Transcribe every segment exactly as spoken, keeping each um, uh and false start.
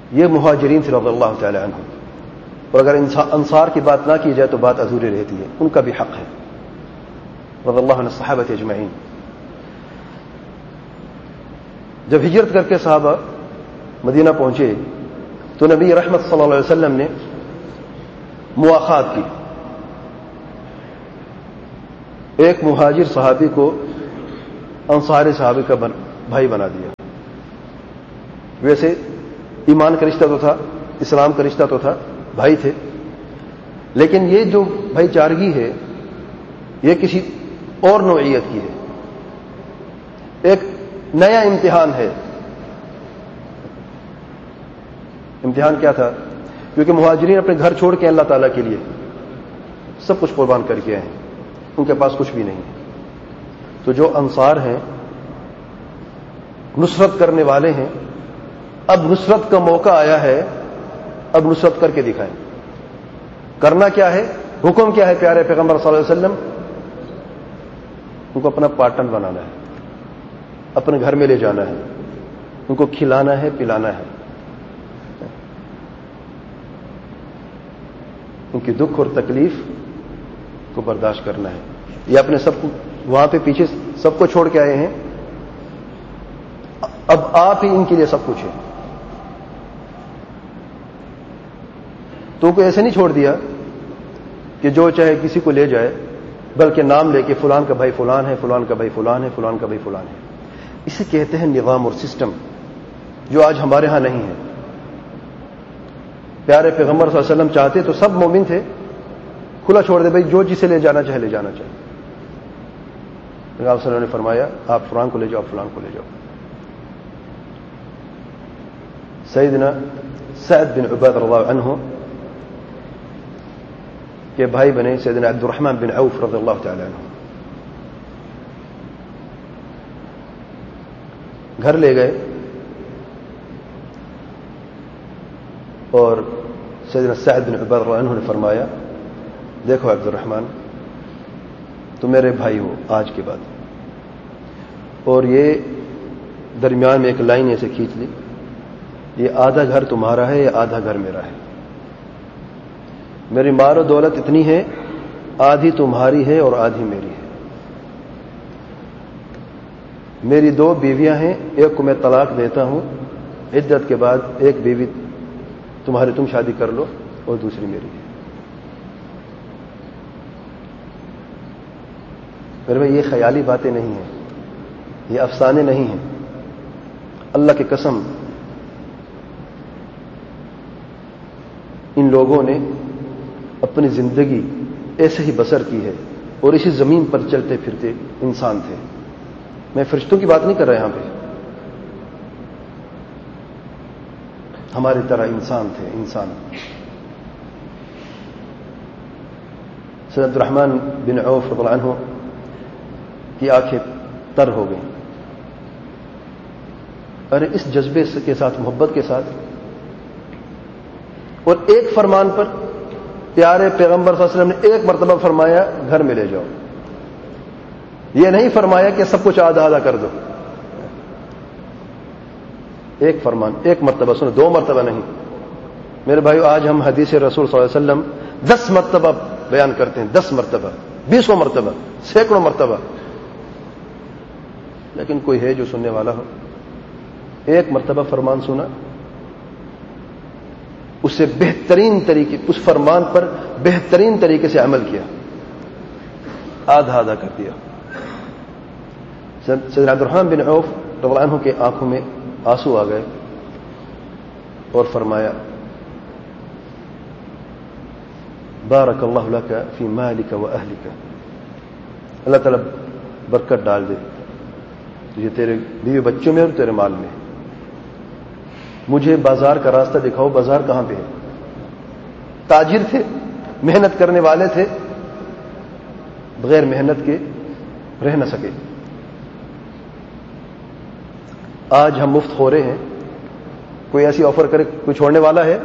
یہ مہاجرین تھے رضی اللہ تعالی عنہ. اور اگر انصار کی بات نہ کی جائے تو بات ادھوری رہتی ہے. ان کا بھی حق ہے رضی اللہ عنہ الصحابہ اجمعین. جب ہجرت کر کے صحابہ مدینہ پہنچے تو نبی رحمت صلی اللہ علیہ وسلم نے مواخات کی. ایک مہاجر صحابی کو انصاری صحابی کا بھائی بنا دیا. ویسے ایمان کا رشتہ تو تھا, اسلام کا رشتہ تو تھا, بھائی تھے, لیکن یہ جو بھائی چارگی ہے یہ کسی اور نوعیت کی ہے. ایک نیا امتحان ہے. امتحان کیا تھا؟ کیونکہ مہاجرین اپنے گھر چھوڑ کے اللہ تعالیٰ کے لیے سب کچھ قربان کر کے آئے ہیں, ان کے پاس کچھ بھی نہیں ہے. تو جو انصار ہیں, نصرت کرنے والے ہیں, اب نصرت کا موقع آیا ہے, اب نصرت کر کے دکھائیں. کرنا کیا ہے, حکم کیا ہے پیارے پیغمبر صلی اللہ علیہ وسلم؟ ان کو اپنا پارٹنر بنانا ہے, اپنے گھر میں لے جانا ہے, ان کو کھلانا ہے, پلانا ہے, ان کی دکھ اور تکلیف کو برداشت کرنا ہے. یہ اپنے سب کو وہاں پہ پیچھے سب کو چھوڑ کے آئے ہیں, اب آپ ہی ان کے لیے سب کچھ ہے. تو ان کو ایسے نہیں چھوڑ دیا کہ جو چاہے کسی کو لے جائے, بلکہ نام لے کے فلان کا بھائی فلان ہے, فلان کا بھائی فلان ہے, فلان کا بھائی فلان ہے. اسے کہتے ہیں نظام اور سسٹم, جو آج ہمارے ہاں نہیں ہے. پیارے پیغمبر صلی اللہ علیہ وسلم چاہتے تو سب مومن تھے, کھلا چھوڑ دے بھائی, جو جسے لے جانا چاہے لے جانا چاہے. آپ صلی اللہ علیہ وسلم نے فرمایا آپ فلان کو لے جاؤ, فلان کو لے جاؤ. سیدنا سعد بن عبادہ رضی اللہ عنہ کے بھائی بنے سیدنا عبد الرحمن بن عوف رضی اللہ تعالی عنہ. گھر لے گئے اور سیدنا سعد بن عبادہ رضی اللہ عنہ نے فرمایا دیکھو عبد الرحمن, تو میرے بھائی ہو آج کے بعد. اور یہ درمیان میں ایک لائن ایسے کھینچ لی, یہ آدھا گھر تمہارا ہے, یہ آدھا گھر میرا ہے. میری مال و دولت اتنی ہے, آدھی تمہاری ہے اور آدھی میری ہے. میری دو بیویاں ہیں, ایک کو میں طلاق دیتا ہوں, عدت کے بعد ایک بیوی تمہاری تم شادی کر لو اور دوسری میری ہے. میرے بھائی یہ خیالی باتیں نہیں ہیں, یہ افسانے نہیں ہیں. اللہ کی قسم ان لوگوں نے اپنی زندگی ایسے ہی بسر کی ہے اور اسی زمین پر چلتے پھرتے انسان تھے. میں فرشتوں کی بات نہیں کر رہا یہاں پہ, ہماری طرح انسان تھے, انسان. سید عبد الرحمن بن عوف رضی اللہ عنہ کی آنکھیں تر ہو گئیں. ارے اس جذبے کے ساتھ, محبت کے ساتھ, اور ایک فرمان پر پیارے پیغمبر صلی اللہ علیہ وسلم نے ایک مرتبہ فرمایا گھر میں لے جاؤ. یہ نہیں فرمایا کہ سب کچھ آدھا آدھا کر دو. ایک فرمان, ایک مرتبہ سنو, دو مرتبہ نہیں. میرے بھائیو آج ہم حدیث رسول صلی اللہ علیہ وسلم دس مرتبہ بیان کرتے ہیں, دس مرتبہ, بیسوں مرتبہ, سینکڑوں مرتبہ, لیکن کوئی ہے جو سننے والا ہو؟ ایک مرتبہ فرمان سنا, اسے بہترین طریقے, اس فرمان پر بہترین طریقے سے عمل کیا, آدھا آدھا کر دیا. سیدنا عبد الرحمن بن عوف رضی اللہ عنہ کے آنکھوں میں آنسو آ گئے اور فرمایا بارک اللہ لک فی مالک و اہلک, اللہ تعالیٰ برکت ڈال دے تجھے تیرے بیوی بچوں میں اور تیرے مال میں. مجھے بازار کا راستہ دکھاؤ, بازار کہاں پہ ہے؟ تاجر تھے, محنت کرنے والے تھے, بغیر محنت کے رہ نہ سکے. آج ہم مفت خورے ہیں, کوئی ایسی آفر کرے, کوئی چھوڑنے والا ہے؟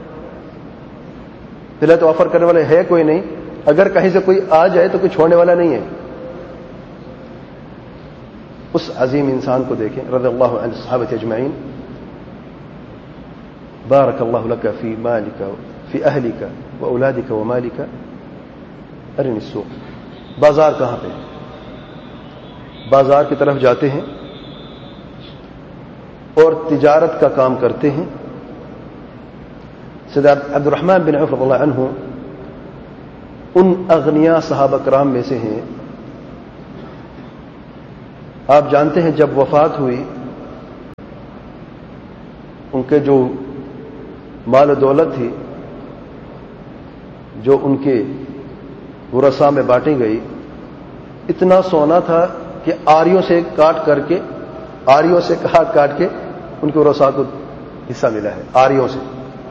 پہلے تو آفر کرنے والے ہے کوئی نہیں, اگر کہیں سے کوئی آ جائے تو کوئی چھوڑنے والا نہیں ہے. اس عظیم انسان کو دیکھیں رضی اللہ عنہ صحابہ اجمعین, بارک اللہ لک فی مالک فی اہلک و اولادک و مالک ارنی السوق. بازار کہاں پہ؟ بازار کی طرف جاتے ہیں اور تجارت کا کام کرتے ہیں. سیدنا عبد الرحمن بن عوف رضی اللہ عنہ ان اغنیا صحابہ کرام میں سے ہیں. آپ جانتے ہیں جب وفات ہوئی ان کے جو مال و دولت تھی جو ان کے ورثاء میں بانٹی گئی، اتنا سونا تھا کہ آریوں سے کاٹ کر کے آریوں سے کاٹ کاٹ کے ان کے ورثاء کو حصہ ملا ہے. آریوں سے.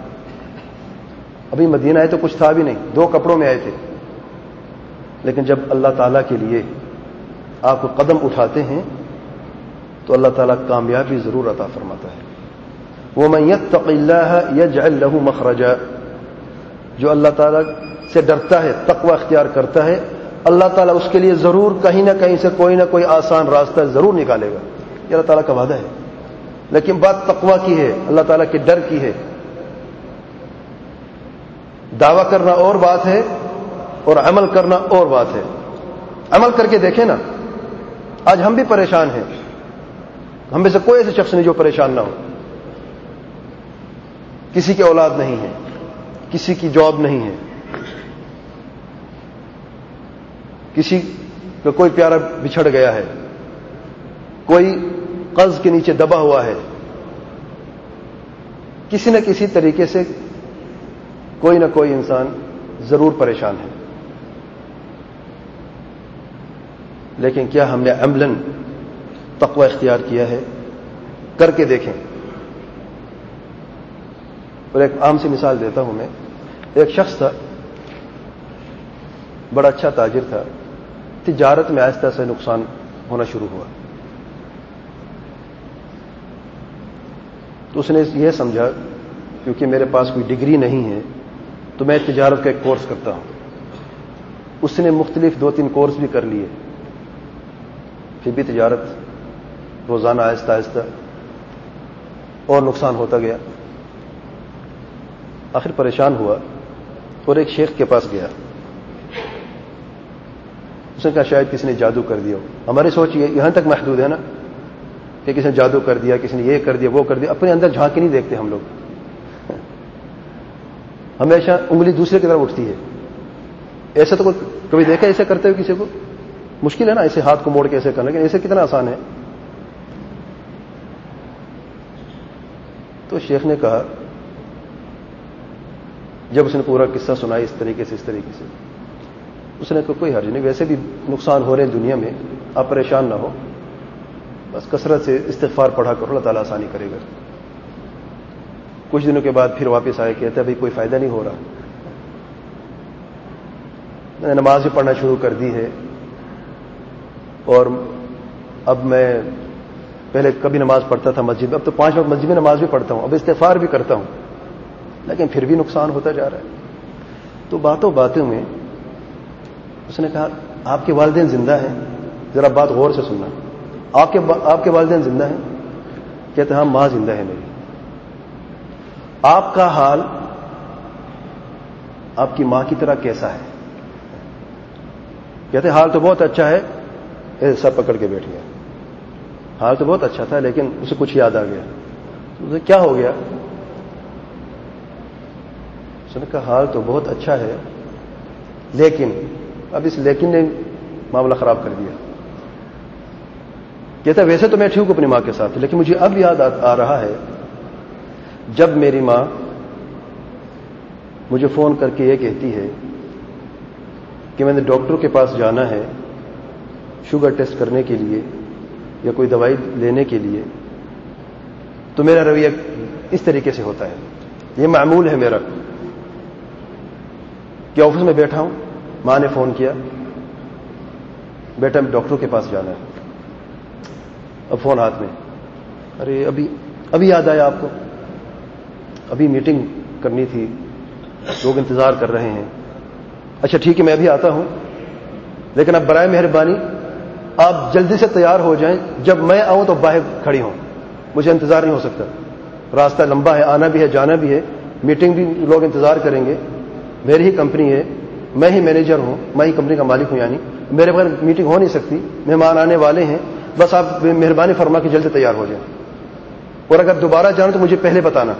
ابھی مدینہ آئے تو کچھ تھا بھی نہیں، دو کپڑوں میں آئے تھے، لیکن جب اللہ تعالیٰ کے لیے آپ کو قدم اٹھاتے ہیں تو اللہ تعالیٰ کامیابی ضرور عطا فرماتا ہے. وَمَن يَتَّقِ اللَّهَ يَجْعَل لَّهُ مَخْرَجًا. جو اللہ تعالیٰ سے ڈرتا ہے، تقوی اختیار کرتا ہے، اللہ تعالیٰ اس کے لیے ضرور کہیں نہ کہیں سے کوئی نہ کوئی آسان راستہ ضرور نکالے گا. یہ اللہ تعالیٰ کا وعدہ ہے. لیکن بات تقوی کی ہے، اللہ تعالیٰ کے ڈر کی ہے. دعویٰ کرنا اور بات ہے اور عمل کرنا اور بات ہے. عمل کر کے دیکھیں نا. آج ہم بھی پریشان ہیں، ہم میں سے کوئی ایسے شخص نہیں جو پریشان نہ ہو. کسی کی اولاد نہیں ہے، کسی کی جاب نہیں ہے، کسی کا کوئی پیارا بچھڑ گیا ہے، کوئی قرض کے نیچے دبا ہوا ہے، کسی نہ کسی طریقے سے کوئی نہ کوئی انسان ضرور پریشان ہے. لیکن کیا ہم نے عملاً تقوی اختیار کیا ہے؟ کر کے دیکھیں. اور ایک عام سی مثال دیتا ہوں میں. ایک شخص تھا، بڑا اچھا تاجر تھا، تجارت میں آہستہ سے نقصان ہونا شروع ہوا. تو اس نے یہ سمجھا کیونکہ میرے پاس کوئی ڈگری نہیں ہے تو میں تجارت کا ایک کورس کرتا ہوں. اس نے مختلف دو تین کورس بھی کر لیے، پھر بھی تجارت روزانہ آہستہ آہستہ اور نقصان ہوتا گیا. آخر پریشان ہوا اور ایک شیخ کے پاس گیا. اس نے کہا شاید کسی نے جادو کر دیا ہو. ہماری سوچ یہ یہاں تک محدود ہے نا کہ کسی نے جادو کر دیا، کسی نے یہ کر دیا وہ کر دیا. اپنے اندر جھانک کے نہیں دیکھتے ہم لوگ. ہمیشہ انگلی دوسرے کی طرف اٹھتی ہے. ایسے تو کبھی دیکھا ایسے کرتے ہوئے کسی کو؟ مشکل ہے نا ایسے ہاتھ کو موڑ کے ایسے کرنا، لیکن ایسے کتنا آسان ہے. تو شیخ نے کہا، جب اس نے پورا قصہ سنائی اس طریقے سے اس طریقے سے اس نے کہا کوئی حرج نہیں، ویسے بھی نقصان ہو رہے ہیں دنیا میں، آپ پریشان نہ ہو، بس کثرت سے استغفار پڑھا کرو، اللہ تعالیٰ آسانی کرے گا. کچھ دنوں کے بعد پھر واپس آئے، کہتے ہیں بھائی کوئی فائدہ نہیں ہو رہا. میں نے نماز بھی پڑھنا شروع کر دی ہے اور اب میں پہلے کبھی نماز پڑھتا تھا مسجد میں، اب تو پانچ وقت مسجد میں نماز بھی پڑھتا ہوں، اب استغفار بھی کرتا ہوں، لیکن پھر بھی نقصان ہوتا جا رہا ہے. تو باتوں باتوں میں اس نے کہا آپ کے والدین زندہ ہیں؟ ذرا بات غور سے سننا. آپ کے آپ کے والدین زندہ ہیں؟ کہتے ہیں ہاں ماں زندہ ہے میری. آپ کا حال آپ کی ماں کی طرح کیسا ہے؟ کہتے حال تو بہت اچھا ہے. سر پکڑ کے بیٹھ گیا. حال تو بہت اچھا تھا لیکن اسے کچھ یاد آ گیا. اسے کیا ہو گیا؟ اس نے کہا حال تو بہت اچھا ہے لیکن اب اس لیکن نے معاملہ خراب کر دیا. کہتا ویسے تو میں ٹھیک ہوں اپنی ماں کے ساتھ، لیکن مجھے اب یاد آ رہا ہے جب میری ماں مجھے فون کر کے یہ کہتی ہے کہ میں نے ڈاکٹر کے پاس جانا ہے شوگر ٹیسٹ کرنے کے لیے یا کوئی دوائی لینے کے لیے، تو میرا رویہ اس طریقے سے ہوتا ہے. یہ معمول ہے میرا کہ آفس میں بیٹھا ہوں، ماں نے فون کیا بیٹا ڈاکٹر کے پاس جانا ہے، اب فون ہاتھ میں، ارے ابھی ابھی یاد آیا آپ کو، ابھی میٹنگ کرنی تھی، لوگ انتظار کر رہے ہیں. اچھا ٹھیک ہے میں ابھی آتا ہوں، لیکن اب برائے مہربانی آپ جلدی سے تیار ہو جائیں، جب میں آؤں تو باہر کھڑی ہوں، مجھے انتظار نہیں ہو سکتا. راستہ لمبا ہے, آنا بھی ہے جانا بھی ہے, میٹنگ بھی لوگ انتظار کریں گے, میری ہی کمپنی ہے, میں ہی مینیجر ہوں, میں ہی کمپنی کا مالک ہوں, یعنی میرے بغیر میٹنگ ہو نہیں سکتی, مہمان آنے والے ہیں, بس آپ مہربانی فرما کے جلدی تیار ہو جائیں, اور اگر دوبارہ جانا تو مجھے پہلے بتانا.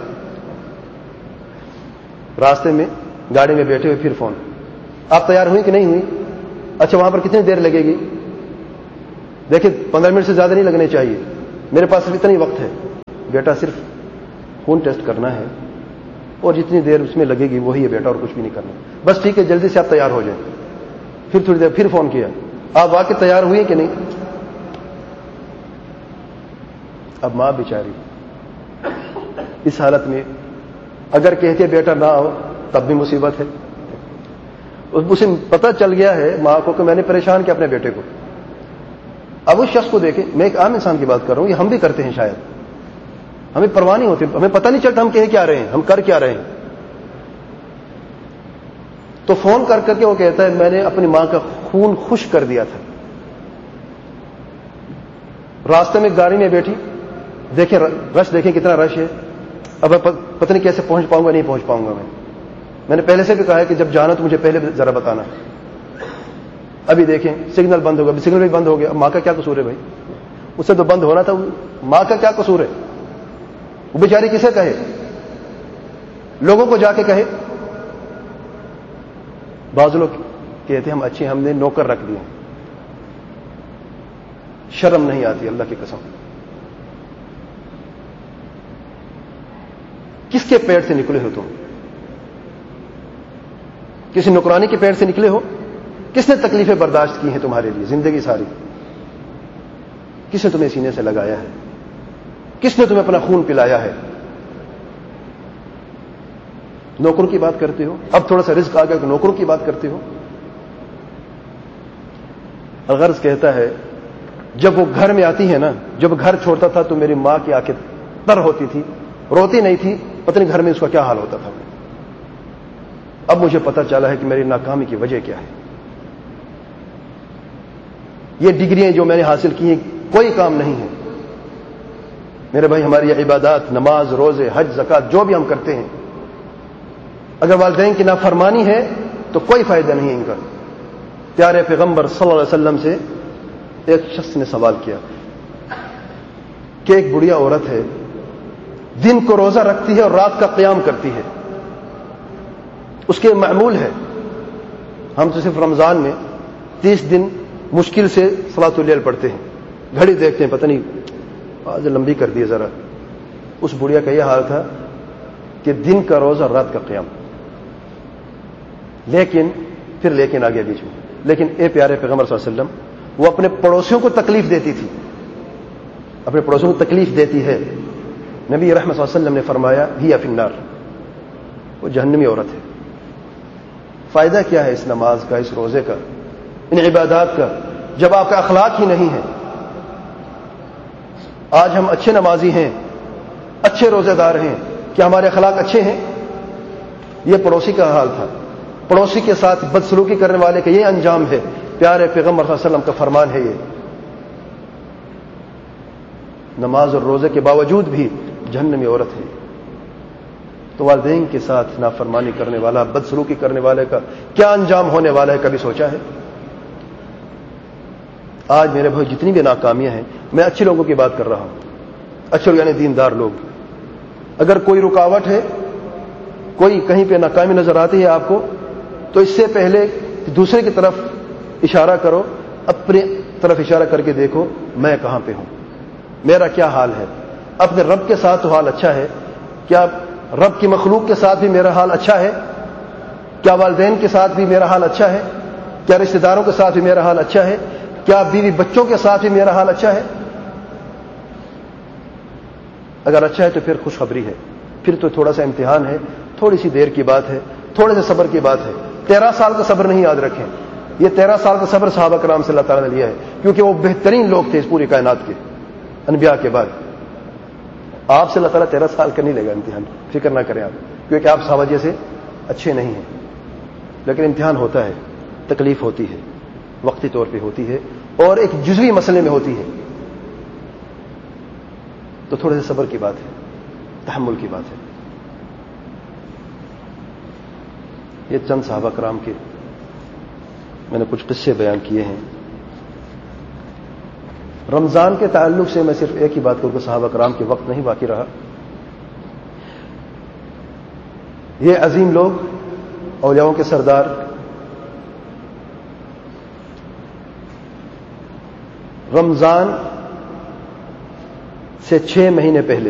راستے میں گاڑی میں بیٹھے ہوئے پھر فون, آپ تیار ہوئی کہ نہیں ہوئی؟ اچھا وہاں پر کتنی دیر لگے گی؟ دیکھیں پندرہ منٹ سے زیادہ نہیں لگنے چاہیے, میرے پاس صرف اتنا ہی وقت ہے, بیٹا صرف خون ٹیسٹ کرنا ہے اور جتنی دیر اس میں لگے گی وہی ہے بیٹا, اور کچھ بھی نہیں کرنا, بس ٹھیک ہے جلدی سے آپ تیار ہو جائیں. پھر تھوڑی دیر پھر فون کیا, آپ واقعی تیار ہوئی کہ نہیں؟ اب ماں بیچاری اس حالت میں اگر کہتے بیٹا نہ آؤ تب بھی مصیبت ہے. اسے پتہ چل گیا ہے ماں کو کہ میں نے پریشان کیا اپنے بیٹے کو. اب اس شخص کو دیکھیں, میں ایک عام انسان کی بات کر رہا ہوں, یہ ہم بھی کرتے ہیں شاید, ہمیں پرواہ نہیں ہوتی, ہمیں پتہ نہیں چلتا ہم کہہ کیا رہے ہیں, ہم کر کیا رہے ہیں. تو فون کر کر کے وہ کہتا ہے میں نے اپنی ماں کا خون خشک کر دیا تھا. راستے میں گاڑی میں بیٹھی, دیکھیں رش دیکھیں کتنا رش ہے, اب پتہ نہیں کیسے پہنچ پاؤں گا نہیں پہنچ پاؤں گا. میں میں نے پہلے سے بھی کہا ہے کہ جب جانا تو مجھے پہلے ذرا بتانا. ابھی دیکھیں سگنل بند ہوگا, سگنل بھی بند ہو گیا. ماں کا کیا قصور ہے بھائی, اس سے تو بند ہونا تھا. ماں کا کیا قصور ہے؟ وہ بیچاری کسے کہے, لوگوں کو جا کے کہے. بعض لوگ کہتے ہم اچھے, ہم نے نوکر رکھ دیے, شرم نہیں آتی اللہ کی قسم. کس کے پیٹ سے نکلے ہو تم؟ کسی نوکرانی کے پیٹ سے نکلے ہو؟ کس نے تکلیفیں برداشت کی ہیں تمہارے لیے زندگی ساری؟ کس نے تمہیں سینے سے لگایا ہے؟ کس نے تمہیں اپنا خون پلایا ہے؟ نوکروں کی بات کرتے ہو. اب تھوڑا سا رزق آ گیا کہ نوکروں کی بات کرتے ہو. الغرض کہتا ہے جب وہ گھر میں آتی ہے نا, جب گھر چھوڑتا تھا تو میری ماں کی آنکھیں تر ہوتی تھی, روتی نہیں تھی, پتہ نہیں گھر میں اس کا کیا حال ہوتا تھا. اب مجھے پتہ چلا ہے کہ میری ناکامی کی وجہ کیا ہے. یہ ڈگریاں جو میں نے حاصل کی ہیں کوئی کام نہیں ہے میرے بھائی. ہماری یہ عبادات, نماز, روزے, حج, زکات جو بھی ہم کرتے ہیں, اگر والدین کی نافرمانی ہے تو کوئی فائدہ نہیں ہے ان کا. پیارے پیغمبر صلی اللہ علیہ وسلم سے ایک شخص نے سوال کیا کہ ایک بڑھیا عورت ہے, دن کو روزہ رکھتی ہے اور رات کا قیام کرتی ہے, اس کے معمول ہے. ہم تو صرف رمضان میں تیس دن مشکل سے صلاۃ اللیل پڑھتے ہیں, گھڑی دیکھتے ہیں پتہ نہیں آج لمبی کر دی ذرا. اس بڑھیا کا یہ حال تھا کہ دن کا روزہ رات کا قیام. لیکن پھر لیکن آ گیا بیچ میں, لیکن اے پیارے پیغمبر صلی اللہ علیہ وسلم, وہ اپنے پڑوسیوں کو تکلیف دیتی تھی, اپنے پڑوسیوں کو تکلیف دیتی ہے. نبی رحمت صلی اللہ علیہ وسلم نے فرمایا ہی فی النار, وہ جہنمی عورت ہے. فائدہ کیا ہے اس نماز کا, اس روزے کا, ان عبادات کا, جب آپ کا اخلاق ہی نہیں ہے. آج ہم اچھے نمازی ہیں, اچھے روزے دار ہیں, کیا ہمارے اخلاق اچھے ہیں؟ یہ پڑوسی کا حال تھا. پڑوسی کے ساتھ بدسلوکی کرنے والے کا یہ انجام ہے. پیارے پیغمبر صلی اللہ علیہ وسلم کا فرمان ہے یہ. نماز اور روزے کے باوجود بھی جہنمی عورت ہے. تو والدین کے ساتھ نافرمانی کرنے والا, بدسلوکی کرنے والے کا کیا انجام ہونے والا ہے, کبھی سوچا ہے؟ آج میرے بھائی جتنی بھی ناکامیاں ہیں, میں اچھے لوگوں کی بات کر رہا ہوں, اچھے یعنی دیندار لوگ. اگر کوئی رکاوٹ ہے, کوئی کہیں پہ ناکامی نظر آتی ہے آپ کو, تو اس سے پہلے دوسرے کی طرف اشارہ کرو, اپنے طرف اشارہ کر کے دیکھو میں کہاں پہ ہوں, میرا کیا حال ہے. اپنے رب کے ساتھ تو حال اچھا ہے, کیا رب کی مخلوق کے ساتھ بھی میرا حال اچھا ہے؟ کیا والدین کے ساتھ بھی میرا حال اچھا ہے؟ کیا رشتہ داروں کے ساتھ بھی میرا حال اچھا ہے؟ کیا بیوی بچوں کے ساتھ بھی میرا حال اچھا ہے؟ اگر اچھا ہے تو پھر خوشخبری ہے, پھر تو تھوڑا سا امتحان ہے, تھوڑی سی دیر کی بات ہے, تھوڑے سے صبر کی بات ہے. تیرہ سال کا صبر نہیں یاد رکھیں, یہ تیرہ سال کا صبر صحابہ کرام سے اللہ تعالیٰ نے لیا ہے, کیونکہ وہ بہترین لوگ تھے اس پوری کائنات کے انبیاء کے بعد. آپ سے اللہ تعالیٰ تیرہ سال کا نہیں لے گا امتحان, فکر نہ کریں آپ, کیونکہ آپ صحابہ جیسے اچھے نہیں ہیں. لیکن امتحان ہوتا ہے, تکلیف ہوتی ہے, وقتی طور پہ ہوتی ہے, اور ایک جزوی مسئلے میں ہوتی ہے, تو تھوڑے سے صبر کی بات ہے. تحمل کی بات ہے. یہ چند صحابہ کرام کے میں نے کچھ قصے بیان کیے ہیں. رمضان کے تعلق سے میں صرف ایک ہی بات کروں کہ صحابہ کرام کے وقت نہیں باقی رہا. یہ عظیم لوگ اولیاءوں کے سردار رمضان سے چھ مہینے پہلے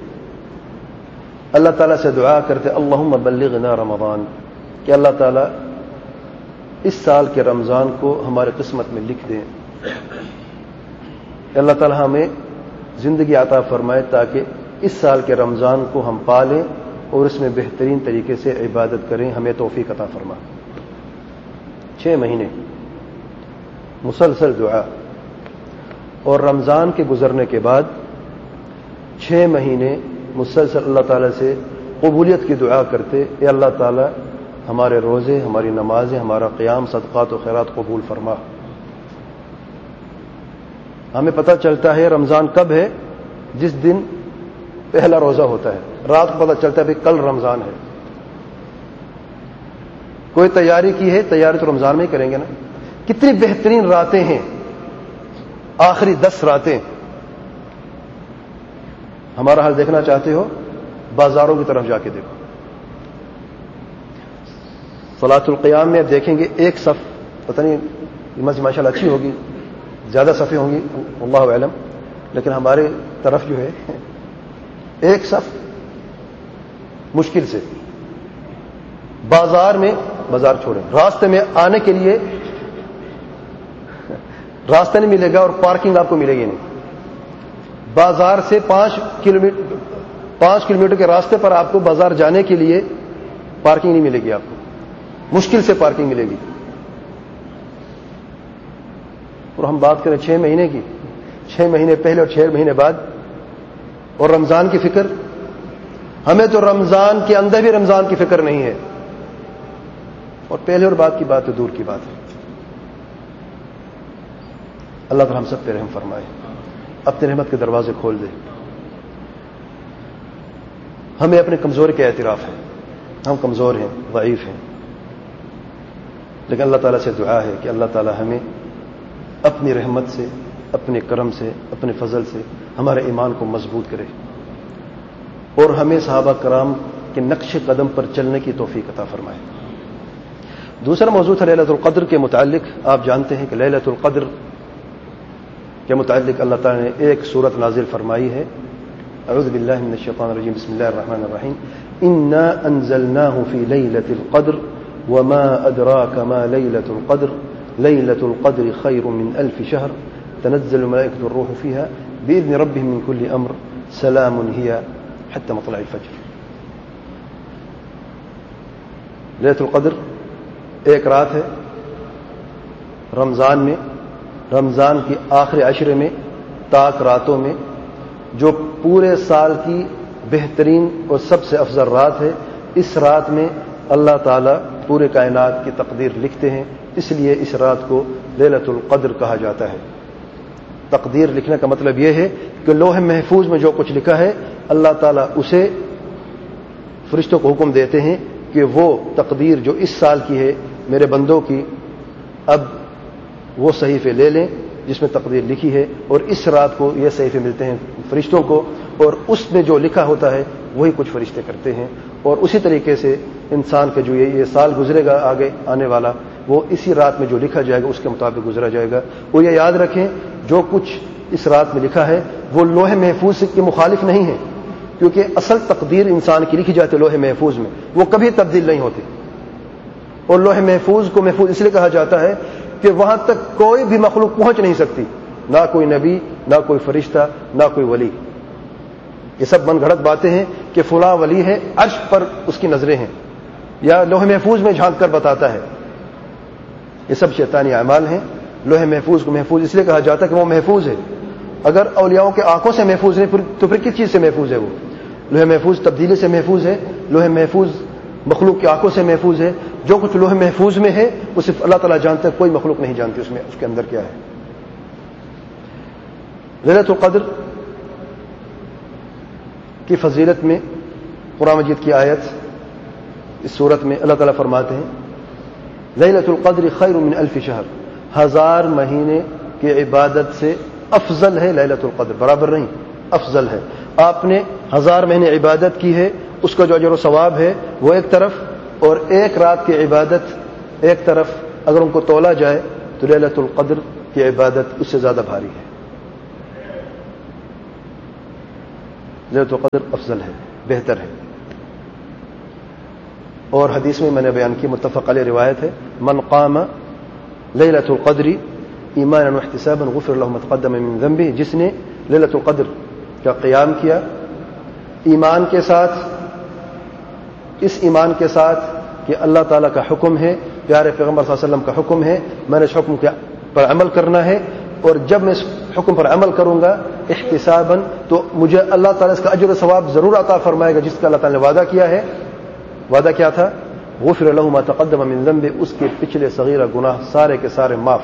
اللہ تعالیٰ سے دعا کرتے اللہم بلغنا رمضان کہ اللہ تعالیٰ اس سال کے رمضان کو ہمارے قسمت میں لکھ دیں. اللہ تعالیٰ ہمیں زندگی عطا فرمائے تاکہ اس سال کے رمضان کو ہم پالیں اور اس میں بہترین طریقے سے عبادت کریں. ہمیں توفیق عطا فرما. چھ مہینے مسلسل دعا اور رمضان کے گزرنے کے بعد چھ مہینے مسلسل اللہ تعالیٰ سے قبولیت کی دعا کرتے اے اللہ تعالیٰ ہمارے روزے ہماری نمازیں ہمارا قیام صدقات و خیرات قبول فرما. ہمیں پتہ چلتا ہے رمضان کب ہے جس دن پہلا روزہ ہوتا ہے. رات کو پتہ چلتا ہے کہ کل رمضان ہے. کوئی تیاری کی ہے تیاری تو رمضان میں ہی کریں گے نا. کتنی بہترین راتیں ہیں آخری دس راتیں. ہمارا حال دیکھنا چاہتے ہو بازاروں کی طرف جا کے دیکھو. صلاۃ القیام میں دیکھیں گے ایک صف پتہ نہیں مسجد ماشاء اللہ اچھی ہوگی زیادہ صفیں ہوں گی اللہ علم لیکن ہمارے طرف جو ہے ایک صف مشکل سے. بازار میں بازار چھوڑیں راستے میں آنے کے لیے راستہ نہیں ملے گا اور پارکنگ آپ کو ملے گی نہیں. بازار سے پانچ کلو میٹر پانچ کلو میٹر کے راستے پر آپ کو بازار جانے کے لیے پارکنگ نہیں ملے گی. آپ کو مشکل سے پارکنگ ملے گی. اور ہم بات کریں چھ مہینے کی چھ مہینے پہلے اور چھ مہینے بعد اور رمضان کی فکر. ہمیں تو رمضان کے اندر بھی رمضان کی فکر نہیں ہے اور پہلے اور بعد کی بات تو دور کی بات ہے. اللہ تعالی ہم سب پہ رحم فرمائے اپنے رحمت کے دروازے کھول دے. ہمیں اپنے کمزوری کا اعتراف ہے. ہم کمزور ہیں ضعیف ہیں لیکن اللہ تعالیٰ سے دعا ہے کہ اللہ تعالیٰ ہمیں اپنی رحمت سے اپنے کرم سے اپنے فضل سے ہمارے ایمان کو مضبوط کرے اور ہمیں صحابہ کرام کے نقش قدم پر چلنے کی توفیق عطا فرمائے. دوسرا موضوع تھا لیلۃ القدر کے متعلق. آپ جانتے ہیں کہ لیلۃ القدر کے متعلق اللہ تعالیٰ نے ایک سورت نازل فرمائی ہے. اعوذ باللہ من الشیطان الرجیم بسم اللہ الرحمن الرحیم انا انزلناه فی لیلۃ القدر وما ادراک ما لیلۃ القدر لیلۃ القدر خیر من الف شہر تنزل الملائکۃ والروح فیہا باذن ربهم من کل امر سلام ہی حتی مطلع الفجر. لیلۃ القدر ایک رات ہے رمضان میں رمضان کی آخری عشرے میں تاک راتوں میں جو پورے سال کی بہترین اور سب سے افضل رات ہے. اس رات میں اللہ تعالیٰ پورے کائنات کی تقدیر لکھتے ہیں اس لیے اس رات کو لیلۃ القدر کہا جاتا ہے. تقدیر لکھنے کا مطلب یہ ہے کہ لوح محفوظ میں جو کچھ لکھا ہے اللہ تعالیٰ اسے فرشتوں کو حکم دیتے ہیں کہ وہ تقدیر جو اس سال کی ہے میرے بندوں کی اب وہ صحیفے لے لیں جس میں تقدیر لکھی ہے اور اس رات کو یہ صحیفے ملتے ہیں فرشتوں کو اور اس میں جو لکھا ہوتا ہے وہی کچھ فرشتے کرتے ہیں اور اسی طریقے سے انسان کا جو یہ سال گزرے گا آگے آنے والا وہ اسی رات میں جو لکھا جائے گا اس کے مطابق گزرا جائے گا. وہ یہ یاد رکھیں جو کچھ اس رات میں لکھا ہے وہ لوح محفوظ کے مخالف نہیں ہے کیونکہ اصل تقدیر انسان کی لکھی جاتی ہے لوح محفوظ میں وہ کبھی تبدیل نہیں ہوتی. اور لوح محفوظ کو محفوظ اس لیے کہا جاتا ہے کہ وہاں تک کوئی بھی مخلوق پہنچ نہیں سکتی نہ کوئی نبی نہ کوئی فرشتہ نہ کوئی ولی. یہ سب من گھڑت باتیں ہیں کہ فلاں ولی ہے عرش پر اس کی نظریں ہیں یا لوح محفوظ میں جھانک کر بتاتا ہے. یہ سب شیطانی اعمال ہیں. لوح محفوظ کو محفوظ اس لیے کہا جاتا ہے کہ وہ محفوظ ہے. اگر اولیاؤں کے آنکھوں سے محفوظ نہیں تو پھر کس چیز سے محفوظ ہے؟ وہ لوح محفوظ تبدیلی سے محفوظ ہے. لوح محفوظ مخلوق کی آنکھوں سے محفوظ ہے. جو کچھ لوح محفوظ میں ہے وہ صرف اللہ تعالیٰ جانتا ہے کوئی مخلوق نہیں جانتی اس میں اس کے اندر کیا ہے. لیلۃ القدر کی فضیلت میں قرآن مجید کی آیت اس صورت میں اللہ تعالیٰ فرماتے ہیں لیلۃ القدر خیر من الف شہر، ہزار مہینے کی عبادت سے افضل ہے لیلۃ القدر، برابر نہیں افضل ہے۔ آپ نے ہزار مہینے عبادت کی ہے، اس کا جو اجر و ثواب ہے وہ ایک طرف، اور ایک رات کی عبادت ایک طرف، اگر ان کو تولا جائے تو لیلۃ القدر کی عبادت اس سے زیادہ بھاری ہے۔ لیلۃ القدر افضل ہے، بہتر ہے۔ اور حدیث میں میں نے بیان کی، متفق علیہ روایت ہے، من قام لیلۃ القدر ایمانا واحتسابا غفر له ما تقدم من ذنبه، جس نے لیلۃ القدر کا قیام کیا ایمان کے ساتھ، اس ایمان کے ساتھ کہ اللہ تعالیٰ کا حکم ہے، پیارے پیغمبر صلی اللہ علیہ وسلم کا حکم ہے، میں نے اس حکم پر عمل کرنا ہے، اور جب میں اس حکم پر عمل کروں گا احتسابا تو مجھے اللہ تعالیٰ اس کا اجر و ثواب ضرور عطا فرمائے گا، جس کا اللہ تعالیٰ نے وعدہ کیا ہے۔ وعدہ کیا تھا؟ غفر له ما تقدم من ذنبه، اس کے پچھلے صغیرہ گناہ سارے کے سارے معاف،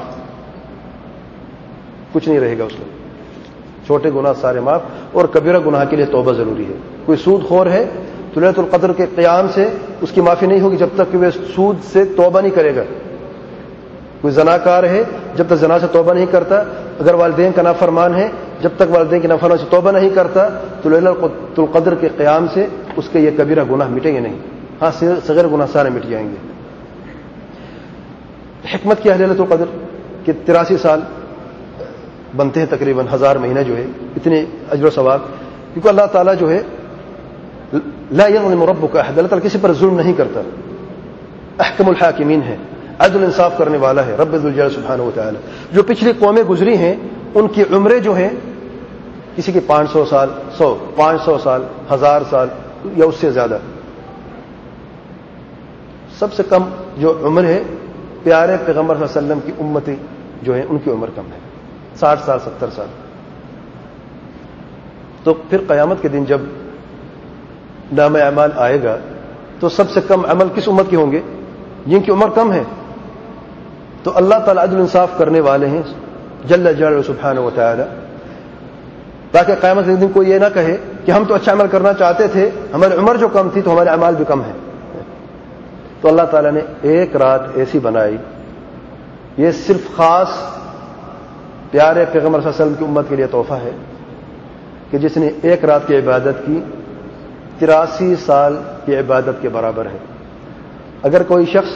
کچھ نہیں رہے گا اس میں، چھوٹے گناہ سارے معاف، اور کبیرہ گناہ کے لیے توبہ ضروری ہے۔ کوئی سود خور ہے تو لیلۃ القدر کے قیام سے اس کی معافی نہیں ہوگی جب تک کہ وہ سود سے توبہ نہیں کرے گا۔ کوئی زناکار ہے، جب تک زنا سے توبہ نہیں کرتا، اگر والدین کا نافرمان ہے، جب تک والدین کی نافرمانی سے توبہ نہیں کرتا تو لیلۃ القدر کے قیام سے اس کے یہ کبیرہ گناہ مٹیں گے نہیں، ہاں صغیر گناہ سارے مٹ جائیں گے۔ حکمت کیا ہے لیلۃ القدر کہ تراسی سال بنتے ہیں، تقریباً ہزار مہینہ جو ہے، اتنے اجر و ثواب، کیونکہ اللہ تعالیٰ جو ہے لا یظلم ربک احد، اللہ تعالیٰ کسی پر ظلم نہیں کرتا، احکم الحاکمین ہے، عدل انصاف کرنے والا ہے رب ذوالجلال سبحانہ و تعالی۔ جو پچھلی قومیں گزری ہیں ان کی عمریں جو ہیں، کسی کی پانچ سو سال، سو پانچ سو سال، ہزار سال یا اس سے زیادہ، سب سے کم جو عمر ہے پیارے پیغمبر صلی اللہ علیہ وسلم کی امتی جو ہیں ان کی عمر کم ہے، ساٹھ سال ستر سال۔ تو پھر قیامت کے دن جب نام اعمال آئے گا تو سب سے کم عمل کس امت کے ہوں گے؟ جن کی عمر کم ہے۔ تو اللہ تعالیٰ عدل انصاف کرنے والے ہیں جل جلالہ سبحانہ و تعالی، تاکہ قیامت کے دن کوئی یہ نہ کہے کہ ہم تو اچھا عمل کرنا چاہتے تھے، ہماری عمر جو کم تھی تو ہمارے اعمال بھی کم ہیں۔ تو اللہ تعالیٰ نے ایک رات ایسی بنائی، یہ صرف خاص پیارے پیغمبر صلی اللہ علیہ وسلم کی امت کے لیے تحفہ ہے کہ جس نے ایک رات کی عبادت کی تراسی سال کی عبادت کے برابر ہے۔ اگر کوئی شخص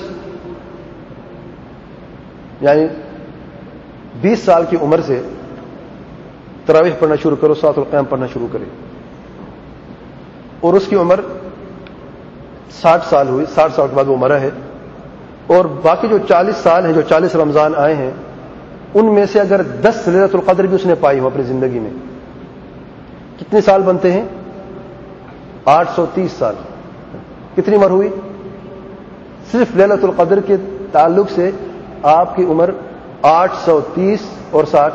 یعنی بیس سال کی عمر سے تراویح پڑھنا شروع کرو، سورۃ القیامہ پڑھنا شروع کرے، اور اس کی عمر ساٹھ سال ہوئی، ساٹھ سال کے بعد وہ مرا ہے، اور باقی جو چالیس سال ہیں، جو چالیس رمضان آئے ہیں، ان میں سے اگر دس لیلۃ القدر بھی اس نے پائی ہو اپنی زندگی میں، کتنے سال بنتے ہیں؟ آٹھ سو تیس سال۔ کتنی عمر ہوئی؟ صرف لیلۃ القدر کے تعلق سے آپ کی عمر آٹھ سو تیس اور ساٹھ،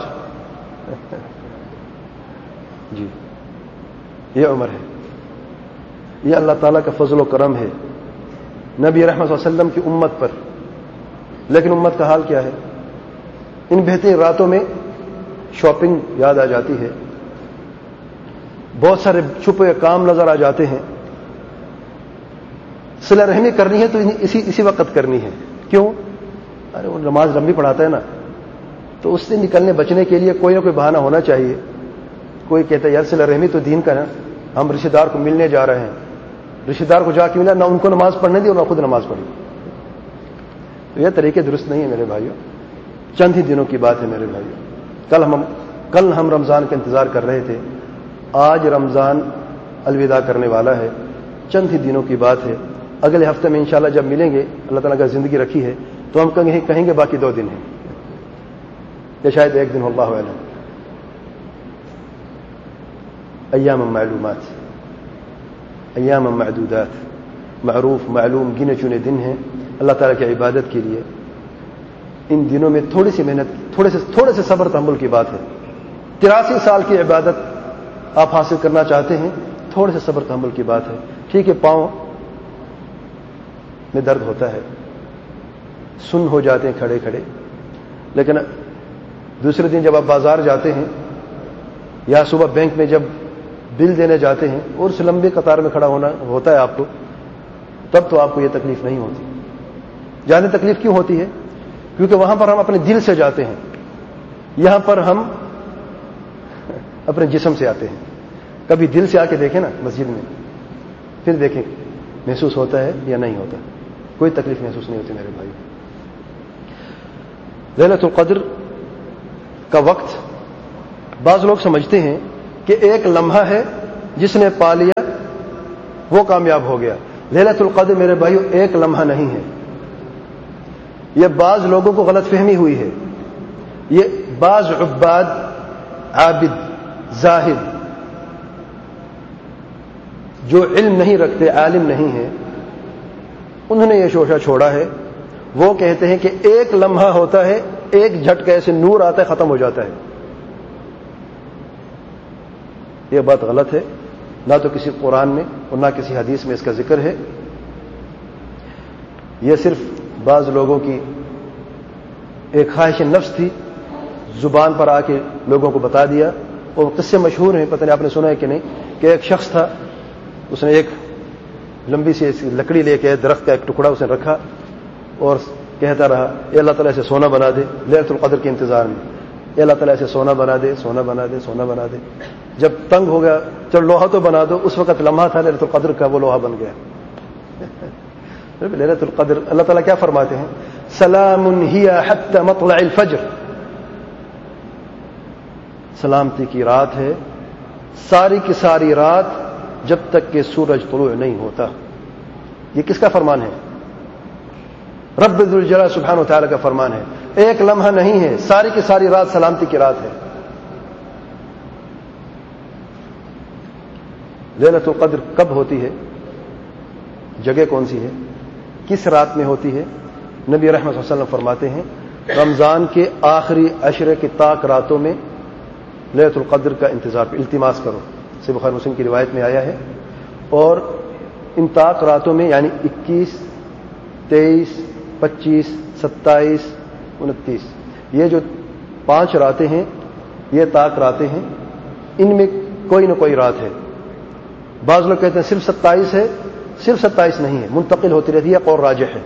جی یہ عمر ہے۔ یہ اللہ تعالیٰ کا فضل و کرم ہے نبی رحمت صلی اللہ علیہ وسلم کی امت پر۔ لیکن امت کا حال کیا ہے؟ ان بہترین راتوں میں شاپنگ یاد آ جاتی ہے، بہت سارے چھپے کام نظر آ جاتے ہیں، صلہ رحمی کرنی ہے تو اسی اسی وقت کرنی ہے۔ کیوں؟ ارے وہ نماز لمبی پڑھاتا ہے نا، تو اس سے نکلنے بچنے کے لیے کوئی نہ کوئی بہانہ ہونا چاہیے۔ کوئی کہتا ہے یار صلہ رحمی تو دین کا نا، ہم رشتہ دار کو ملنے جا رہے ہیں، رشتہ دار کو جا کے ملا، نہ ان کو نماز پڑھنے دی اور نہ خود نماز پڑھی۔ تو یہ طریقے درست نہیں ہے میرے بھائیوں، چند ہی دنوں کی بات ہے میرے بھائیوں۔ کل ہم کل ہم رمضان کا انتظار کر رہے تھے، آج رمضان الوداع کرنے والا ہے، چند ہی دنوں کی بات ہے۔ اگلے ہفتے میں انشاءاللہ جب ملیں گے، اللہ تعالیٰ کا زندگی رکھی ہے تو ہم کہیں کہیں گے باقی دو دن ہیں یا شاید ایک دن، اللہ اعلم۔ ایام معلومات، ایام معدودات، معروف معلوم گنے چنے دن ہیں اللہ تعالیٰ کی عبادت کے لیے۔ ان دنوں میں تھوڑی سی محنت، تھوڑے سے تھوڑے سے صبر تحمل کی بات ہے۔ تراسی سال کی عبادت آپ حاصل کرنا چاہتے ہیں، تھوڑے سے صبر تحمل کی بات ہے۔ ٹھیک ہے، پاؤں میں درد ہوتا ہے، سن ہو جاتے ہیں کھڑے کھڑے، لیکن دوسرے دن جب آپ بازار جاتے ہیں یا صبح بینک میں جب بل دینے جاتے ہیں اور اس لمبے قطار میں کھڑا ہونا ہوتا ہے آپ کو، تب تو آپ کو یہ تکلیف نہیں ہوتی. جانے تکلیف کیوں ہوتی ہے؟ کیونکہ وہاں پر ہم اپنے دل سے جاتے ہیں، یہاں پر ہم اپنے جسم سے آتے ہیں. کبھی دل سے آ کے دیکھیں نا مسجد میں، پھر دیکھیں محسوس ہوتا ہے یا نہیں ہوتا. کوئی تکلیف محسوس نہیں ہوتی میرے بھائی. لیلۃ القدر کا وقت بعض لوگ سمجھتے ہیں کہ ایک لمحہ ہے، جس نے پا لیا وہ کامیاب ہو گیا. لیلۃ القدر میرے بھائیو ایک لمحہ نہیں ہے. یہ بعض لوگوں کو غلط فہمی ہوئی ہے. یہ بعض عباد، عابد، زاہد جو علم نہیں رکھتے، عالم نہیں ہیں، انہوں نے یہ شوشہ چھوڑا ہے. وہ کہتے ہیں کہ ایک لمحہ ہوتا ہے، ایک جھٹکے سے نور آتا ہے، ختم ہو جاتا ہے. یہ بات غلط ہے. نہ تو کسی قرآن میں اور نہ کسی حدیث میں اس کا ذکر ہے. یہ صرف بعض لوگوں کی ایک خواہش نفس تھی، زبان پر آ کے لوگوں کو بتا دیا. اور قصے مشہور ہیں، پتہ نہیں آپ نے سنا ہے کہ نہیں، کہ ایک شخص تھا، اس نے ایک لمبی سی لکڑی لے کے درخت کا ایک ٹکڑا اس نے رکھا اور کہتا رہا اے اللہ تعالیٰ سے سونا بنا دے، لیلۃ القدر کے انتظار میں. اے اللہ تعالیٰ سے سونا بنا دے، سونا بنا دے، سونا بنا دے. جب تنگ ہو گیا چل لوہا تو بنا دو. اس وقت لمحہ تھا لیلۃ القدر کا، وہ لوہا بن گیا. لیلۃ القدر اللہ تعالیٰ کیا فرماتے ہیں؟ سلام ہی حتی مطلع الفجر. سلامتی کی رات ہے، ساری کی ساری رات جب تک کہ سورج طلوع نہیں ہوتا. یہ کس کا فرمان ہے؟ رب ذوالجلال سبحانہ و تعالیٰ کا فرمان ہے. ایک لمحہ نہیں ہے، ساری کی ساری رات سلامتی کی رات ہے. لیلۃ القدر کب ہوتی ہے؟ جگہ کون سی ہے؟ کس رات میں ہوتی ہے؟ نبی رحمت صلی اللہ علیہ وسلم فرماتے ہیں رمضان کے آخری عشرے کی طاق راتوں میں لیلۃ القدر کا انتظار التماس کرو. سے بخاری مسلم کی روایت میں آیا ہے. اور ان طاق راتوں میں یعنی اکیس، تیئیس، پچیس، ستائیس، انتیس، یہ جو پانچ راتیں ہیں یہ طاق راتیں ہیں. ان میں کوئی نہ کوئی رات ہے. بعض لوگ کہتے ہیں صرف ستائیس ہے. صرف ستائیس نہیں ہے، منتقل ہوتی رہتی ہے، قول راجح ہے.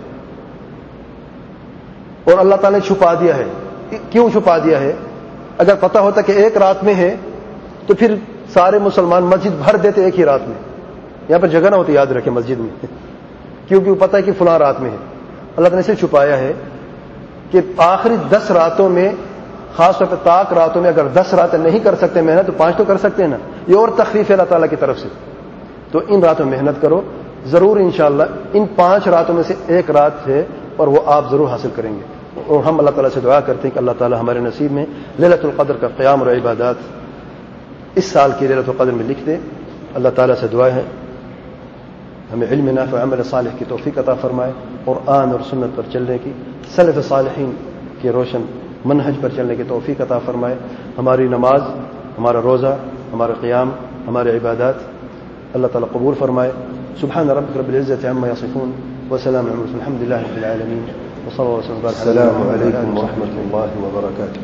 اور اللہ تعالیٰ نے چھپا دیا ہے. کیوں چھپا دیا ہے؟ اگر پتہ ہوتا کہ ایک رات میں ہے تو پھر سارے مسلمان مسجد بھر دیتے ایک ہی رات میں. یہاں پر جگہ نہ ہوتی، یاد رکھیں مسجد میں، کیونکہ وہ پتہ ہے کہ فلاں رات میں ہے. اللہ تعالیٰ نے صرف چھپایا ہے کہ آخری دس راتوں میں، خاص طور پہ طاق راتوں میں اگر دس راتیں نہیں کر سکتے محنت تو پانچ تو کر سکتے ہیں نا. یہ اور تخفیف ہے اللہ تعالیٰ کی طرف سے. تو ان راتوں میں محنت کرو ضرور. انشاءاللہ ان پانچ راتوں میں سے ایک رات ہے اور وہ آپ ضرور حاصل کریں گے. اور ہم اللہ تعالیٰ سے دعا کرتے ہیں کہ اللہ تعالیٰ ہمارے نصیب میں لیلۃ القدر کا قیام اور عبادات اس سال کی لیلۃ القدر میں لکھ دے. اللہ تعالیٰ سے دعا ہے ہمیں علم نافع عمل صالح کی توفیق عطا فرمائے، قرآن اور سنت پر چلنے کی، سلف صالحین کے روشن منہج پر چلنے کی توفیق عطا فرمائے. ہماری نماز، ہمارا روزہ، ہمارا قیام، ہمارے عبادات اللہ تعالیٰ قبول فرمائے. سبحان ربک رب العزة عما يصفون وسلام على المرسلين الحمد لله رب العالمين وصلى الله وسلم وبارك. السلام عليكم ورحمة الله وبركاته.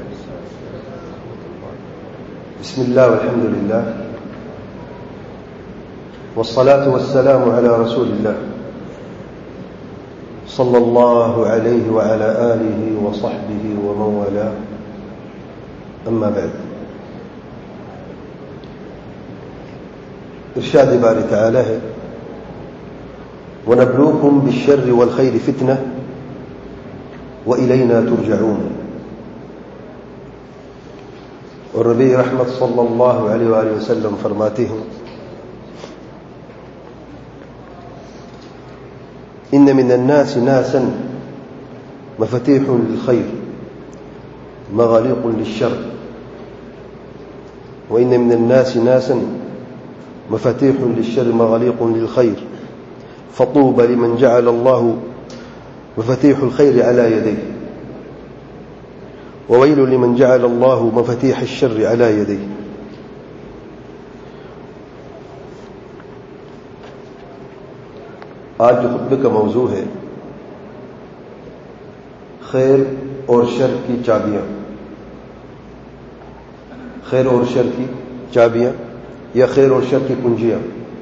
بسم الله والحمد لله والصلاة والسلام على رسول الله صلى الله عليه وعلى آله وصحبه ومن والاه. أما بعد، ارشاد باری تعالی ہے وَنَبْلُوكُمْ بِالشَّرِّ وَالْخَيْرِ فِتْنَةً وَإِلَيْنَا تُرْجَعُونَ. اور نبی رحمت صلی اللہ علیہ وآلہ وسلم فرماتے ہیں إن من الناس ناسا مفاتيح للخير مغاليق للشر وإن من الناس ناسا مفاتيح للشر مغاليق للخير فطوبى لمن جعل الله مفاتيح الخير على يديه وويل لمن جعل الله مفاتيح الشر على يديه. آج جو خطبے کا موضوع ہے خیر اور شر کی چابیاں. خیر اور شر کی چابیاں. یا خیر اور شر کی کنجیاں.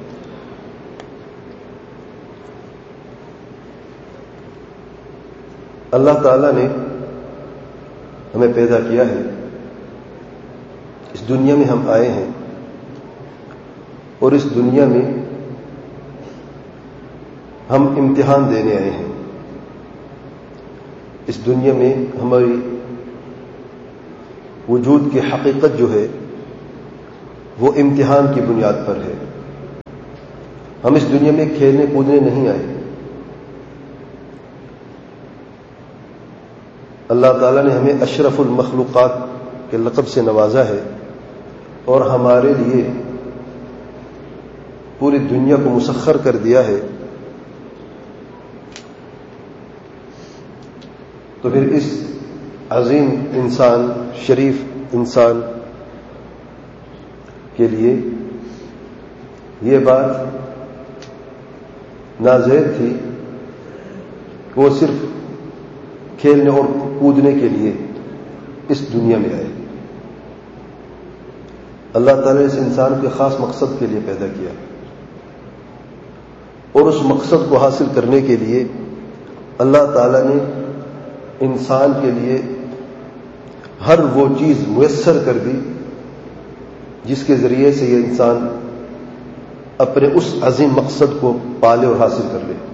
اللہ تعالیٰ نے ہمیں پیدا کیا ہے، اس دنیا میں ہم آئے ہیں، اور اس دنیا میں ہم امتحان دینے آئے ہیں. اس دنیا میں ہماری وجود کی حقیقت جو ہے وہ امتحان کی بنیاد پر ہے. ہم اس دنیا میں کھیلنے کودنے نہیں آئے. اللہ تعالیٰ نے ہمیں اشرف المخلوقات کے لقب سے نوازا ہے اور ہمارے لیے پوری دنیا کو مسخر کر دیا ہے. تو پھر اس عظیم انسان، شریف انسان کے لیے یہ بات نازید تھی کہ وہ صرف کھیلنے اور کودنے کے لیے اس دنیا میں آئے. اللہ تعالیٰ نے اس انسان کے خاص مقصد کے لیے پیدا کیا، اور اس مقصد کو حاصل کرنے کے لیے اللہ تعالیٰ نے انسان کے لیے ہر وہ چیز میسر کر دی جس کے ذریعے سے یہ انسان اپنے اس عظیم مقصد کو پالے اور حاصل کر لے.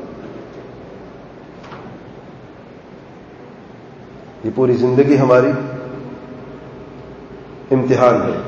یہ پوری زندگی ہماری امتحان ہے.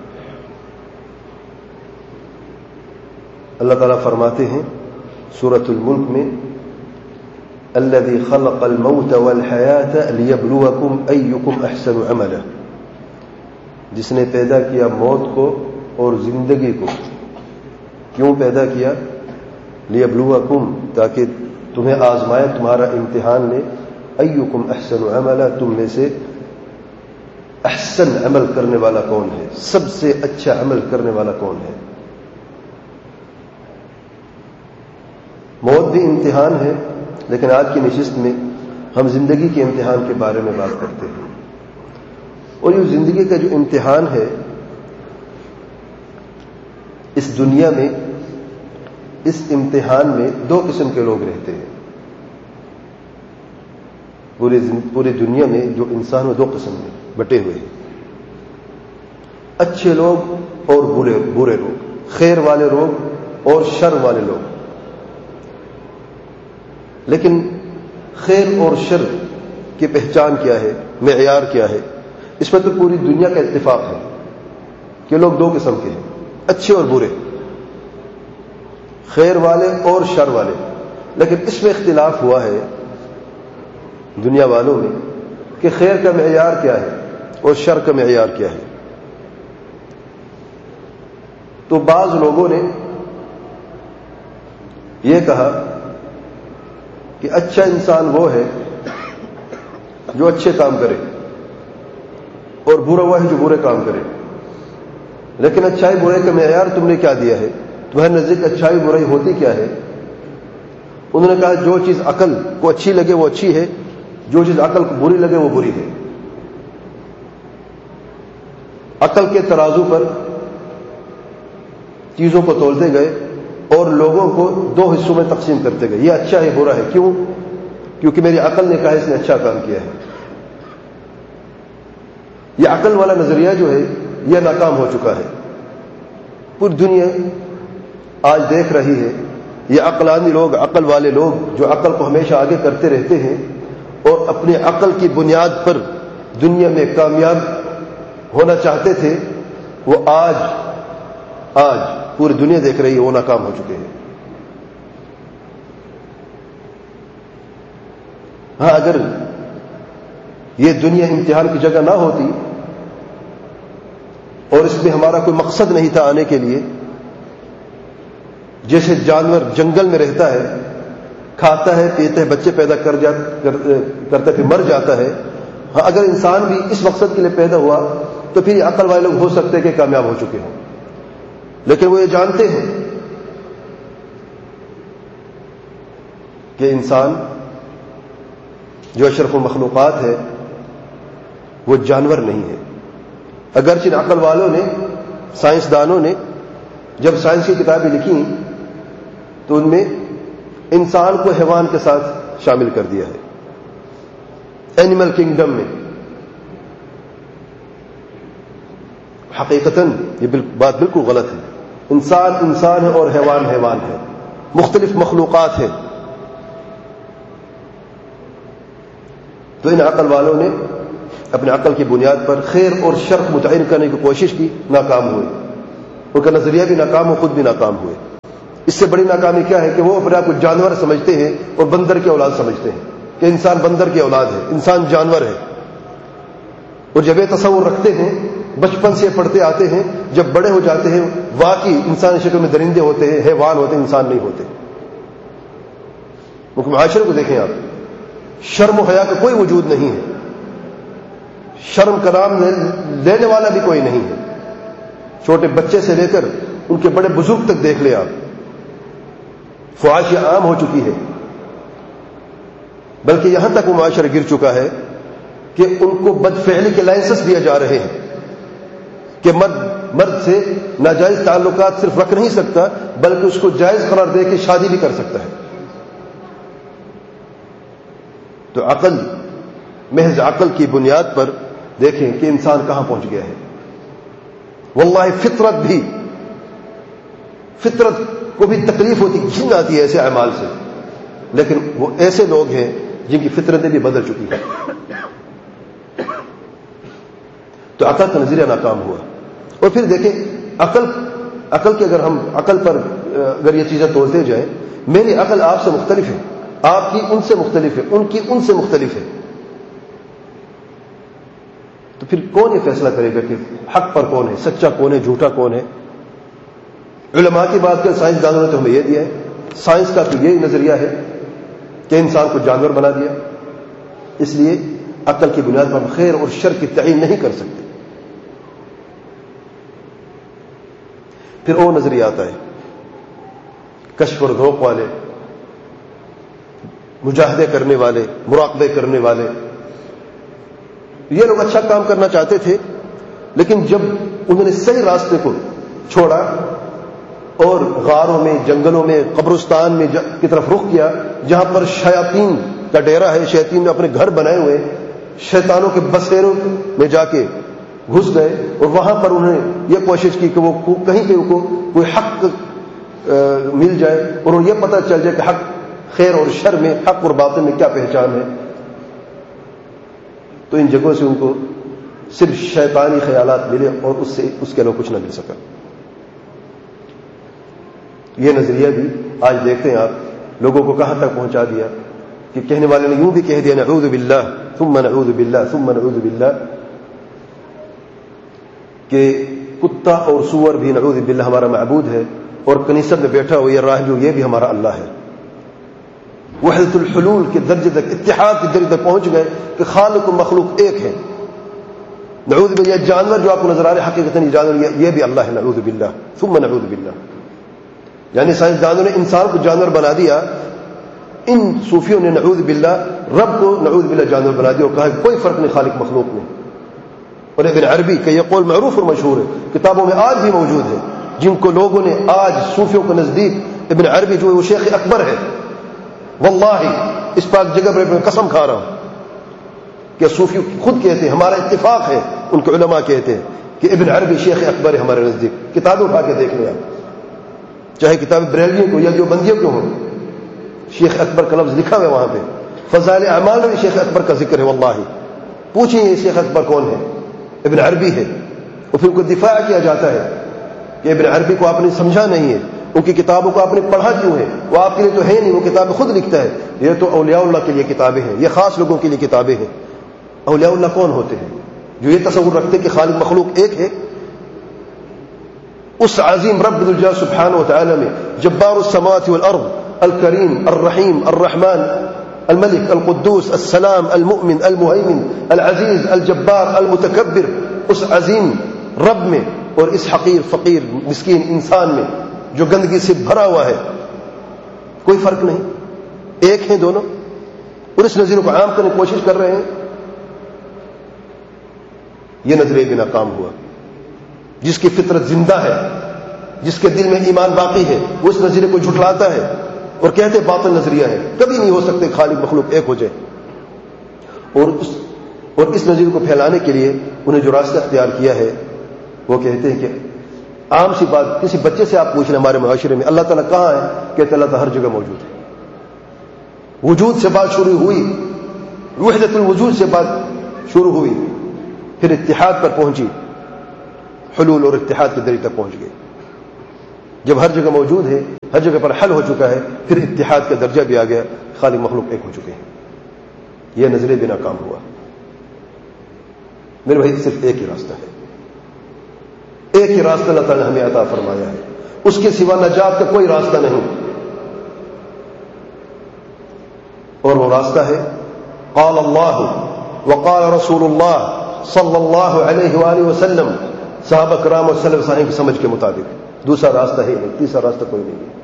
اللہ تعالیٰ فرماتے ہیں سورۃ الملک میں، الذي خلق الموت والحیاة لیبلوکم ایکم احسن عملا، جس نے پیدا کیا موت کو اور زندگی کو. کیوں پیدا کیا؟ لیبلوکم، تاکہ تمہیں آزمائے، تمہارا امتحان لے. ایکم احسن عملا، تم میں سے احسن عمل کرنے والا کون ہے، سب سے اچھا عمل کرنے والا کون ہے. موت بھی امتحان ہے، لیکن آج کی نشست میں ہم زندگی کے امتحان کے بارے میں بات کرتے ہیں. اور یہ زندگی کا جو امتحان ہے، اس دنیا میں اس امتحان میں دو قسم کے لوگ رہتے ہیں. پوری دنیا میں جو انسان وہ دو قسم میں بٹے ہوئے ہیں، اچھے لوگ اور برے برے لوگ، خیر والے لوگ اور شر والے لوگ. لیکن خیر اور شر کی پہچان کیا ہے، معیار کیا ہے، اس پر تو پوری دنیا کا اتفاق ہے کہ لوگ دو قسم کے ہیں، اچھے اور برے، خیر والے اور شر والے. لیکن اس میں اختلاف ہوا ہے دنیا والوں میں کہ خیر کا معیار کیا ہے اور شر کا معیار کیا ہے. تو بعض لوگوں نے یہ کہا کہ اچھا انسان وہ ہے جو اچھے کام کرے، اور برا وہ ہے جو برے کام کرے. لیکن اچھائی برائی کا معیار تم نے کیا دیا ہے؟ تمہارے نزدیک اچھائی برائی ہوتی کیا ہے؟ انہوں نے کہا جو چیز عقل کو اچھی لگے وہ اچھی ہے، جو چیز عقل کو بری لگے وہ بری ہے. عقل کے ترازو پر چیزوں کو تولتے گئے اور لوگوں کو دو حصوں میں تقسیم کرتے گئے، یہ اچھا ہے برا ہے. کیوں؟ کیونکہ میری عقل نے کہا اس نے اچھا کام کیا ہے. یہ عقل والا نظریہ جو ہے یہ ناکام ہو چکا ہے. پوری دنیا آج دیکھ رہی ہے یہ عقلانی لوگ، عقل والے لوگ جو عقل کو ہمیشہ آگے کرتے رہتے ہیں اور اپنی عقل کی بنیاد پر دنیا میں کامیاب ہونا چاہتے تھے، وہ آج آج پوری دنیا دیکھ رہی ہے وہ ناکام ہو چکے ہیں. ہاں، اگر یہ دنیا امتحان کی جگہ نہ ہوتی اور اس میں ہمارا کوئی مقصد نہیں تھا آنے کے لیے، جیسے جانور جنگل میں رہتا ہے، کھاتا ہے پیتا ہے، بچے پیدا کر جا کرتا پھر مر جاتا ہے. ہاں، اگر انسان بھی اس مقصد کے لیے پیدا ہوا تو پھر عقل والے لوگ ہو سکتے ہیں کہ کامیاب ہو چکے ہوں. لیکن وہ یہ جانتے ہیں کہ انسان جو اشرف المخلوقات ہے وہ جانور نہیں ہے. اگرچہ عقل والوں نے، سائنسدانوں نے جب سائنس کی کتابیں لکھی تو ان میں انسان کو حیوان کے ساتھ شامل کر دیا ہے اینیمل کنگڈم میں. حقیقتاً یہ بات بالکل غلط ہے. انسان انسان ہے اور حیوان حیوان ہے، مختلف مخلوقات ہیں. تو ان عقل والوں نے اپنے عقل کی بنیاد پر خیر اور شر متعین کرنے کی کوشش کی، ناکام ہوئے. ان کا نظریہ بھی ناکام ہو، خود بھی ناکام ہوئے. اس سے بڑی ناکامی کیا ہے کہ وہ اپنے آپ کو جانور سمجھتے ہیں اور بندر کی اولاد سمجھتے ہیں کہ انسان بندر کی اولاد ہے، انسان جانور ہے. اور جب یہ تصور رکھتے ہیں، بچپن سے پڑھتے آتے ہیں، جب بڑے ہو جاتے ہیں واقعی انسانی شکل میں درندے ہوتے ہیں، حیوان ہوتے ہیں، انسان نہیں ہوتے. معاشرے کو دیکھیں آپ، شرم و حیا کا کوئی وجود نہیں ہے، شرم کا نام لینے والا بھی کوئی نہیں ہے. چھوٹے بچے سے لے کر ان کے بڑے بزرگ تک دیکھ لیں آپ، فحاشی عام ہو چکی ہے. بلکہ یہاں تک وہ معاشرہ گر چکا ہے کہ ان کو بدفعلی کے لائسنس دیے جا رہے ہیں کہ مرد مرد سے ناجائز تعلقات صرف رکھ نہیں سکتا بلکہ اس کو جائز قرار دے کے شادی بھی کر سکتا ہے. تو عقل، محض عقل کی بنیاد پر دیکھیں کہ انسان کہاں پہنچ گیا ہے. واللہ فطرت بھی فطرت کو بھی تکلیف ہوتی، گھن آتی ہے ایسے اعمال سے، لیکن وہ ایسے لوگ ہیں جن کی فطرتیں بھی بدل چکی ہیں. تو عقل کا نظریہ ناکام ہوا. اور پھر دیکھیں عقل عقل کے اگر ہم عقل پر اگر یہ چیزیں تولتے جائیں، میری عقل آپ سے مختلف ہے، آپ کی ان سے مختلف ہے، ان کی ان سے مختلف ہے. تو پھر کون یہ فیصلہ کرے گا کہ حق پر کون ہے، سچا کون ہے، جھوٹا کون ہے؟ علماء کی بات کریں، سائنس دانوں نے تو ہمیں یہ دیا ہے. سائنس کا تو یہی نظریہ ہے کہ انسان کو جانور بنا دیا، اس لیے عقل کی بنیاد پر ہم خیر اور شر کی تعین نہیں کر سکتے. پھر وہ نظریہ آتا ہے کشف اور ذوق والے، مجاہدے کرنے والے، مراقبے کرنے والے. یہ لوگ اچھا کام کرنا چاہتے تھے، لیکن جب انہوں نے صحیح راستے کو چھوڑا اور غاروں میں، جنگلوں میں، قبرستان میں کی طرف رخ کیا جہاں پر شیاطین کا ڈیرا ہے، شیاطین نے اپنے گھر بنائے ہوئے، شیطانوں کے بسیروں میں جا کے گھس گئے اور وہاں پر انہوں نے یہ کوشش کی کہ وہ کہیں پہ کو کوئی حق مل جائے اور انہیں یہ پتہ چل جائے کہ حق، خیر اور شر میں، حق اور باطل میں کیا پہچان ہے. تو ان جگہوں سے ان کو صرف شیطانی خیالات ملے اور اس سے اس کے علاوہ کچھ نہ مل سکا. یہ نظریہ بھی آج دیکھتے ہیں آپ لوگوں کو کہاں تک پہنچا دیا کہ کہنے والے نے یوں بھی کہہ دیا نعوذ باللہ ثم نعوذ باللہ ثم نعوذ باللہ کہ کتا اور سور بھی نعوذ باللہ ہمارا معبود ہے، اور کنیست میں بیٹھا ہو یہ راہب جو یہ بھی ہمارا اللہ ہے. وحدت الحلول کے درجے تک، اتحاد کے درجے تک پہنچ گئے کہ خالق و مخلوق ایک ہے. نعوذ باللہ، یہ جانور جو آپ کو نظر آ رہے حقیقتاً یہ جانور یہ بھی اللہ ہے. نعوذ باللہ ثم نعوذ باللہ. یعنی سائنسدانوں نے انسان کو جانور بنا دیا، ان صوفیوں نے نعوذ باللہ رب کو نعوذ باللہ جانور بنا دیا اور کہا کہ کوئی فرق نہیں خالق مخلوق میں. اور ابن عربی کا یہ قول معروف اور مشہور ہے، کتابوں میں آج بھی موجود ہے، جن کو لوگوں نے آج صوفیوں کو نزدیک ابن عربی جو ہے وہ شیخ اکبر ہے. واللہ اس پاک جگہ پر میں قسم کھا رہا ہوں کہ صوفی خود کہتے ہیں، ہمارا اتفاق ہے، ان کے علماء کہتے ہیں کہ ابن عربی شیخ اکبر ہے ہمارے نزدیک. کتابیں اٹھا کے دیکھ لیں آپ، چاہے کتاب بریلویوں کو یا جو بندیوں کو ہوں، شیخ اکبر کا لفظ لکھا ہوا ہے وہاں پہ. فضائل اعمال میں شیخ اکبر کا ذکر ہے. واللہ پوچھیں یہ شیخ اکبر کون ہے؟ ابن عربی ہے. اور پھر ان کو دفاع کیا جاتا ہے کہ ابن عربی کو آپ نے سمجھا نہیں ہے، ان کی کتابوں کو آپ نے پڑھا کیوں ہے؟ وہ آپ کے لیے تو ہے نہیں، وہ کتابیں خود لکھتا ہے. یہ تو اولیاء اللہ کے لیے کتابیں ہیں، یہ خاص لوگوں کے لیے کتابیں ہیں. اولیاء اللہ کون ہوتے ہیں؟ جو یہ تصور رکھتے کہ خالق مخلوق ایک ہے. اس عظیم رب الجلال سبحانہ و تعالی میں جبار السماوات والارض، الکریم، الرحیم، الرحمن، الملك القدوس السلام المؤمن المهيمن العزیز الجبار المتکبر، اس عظیم رب میں اور اس حقیر فقیر مسکین انسان میں جو گندگی سے بھرا ہوا ہے کوئی فرق نہیں، ایک ہیں دونوں. اور اس نظریے کو عام کرنے کی کوشش کر رہے ہیں. یہ نظریہ بھی ناکام ہوا. جس کی فطرت زندہ ہے جس کے دل میں ایمان باقی ہے وہ اس نظریے کو جھٹلاتا ہے اور کہتے باطل نظریہ ہے، کبھی نہیں ہو سکتے خالق مخلوق ایک ہو جائے. اور اس اور اس نظریے کو پھیلانے کے لیے انہیں جو راستہ اختیار کیا ہے وہ کہتے ہیں کہ عام سی بات، کسی بچے سے آپ پوچھ لیں ہمارے معاشرے میں اللہ تعالیٰ کہاں ہے، کہتے اللہ تعالیٰ ہر جگہ موجود ہے. وجود سے بات شروع ہوئی، وحدت الوجود سے بات شروع ہوئی، پھر اتحاد پر پہنچی، حلول اور اتحاد کے درجے تک پہنچ گئی. جب ہر جگہ موجود ہے، ہر جگہ پر حل ہو چکا ہے، پھر اتحاد کا درجہ بھی آ گیا، خالق مخلوق ایک ہو چکے ہیں. یہ نظریے بنا کام ہوا. میرے بھائی صرف ایک ہی راستہ ہے، ایک ہی راستہ اللہ تعالیٰ نے ہمیں عطا فرمایا ہے، اس کے سوا نجات کا کوئی راستہ نہیں. اور وہ راستہ ہے قال اللہ وقال رسول اللہ صلی اللہ علیہ وآلہ وسلم، صحابہ کرام اور سلف صالحین کی سمجھ کے مطابق. دوسرا راستہ ہے نہیں، تیسرا راستہ کوئی نہیں ہے.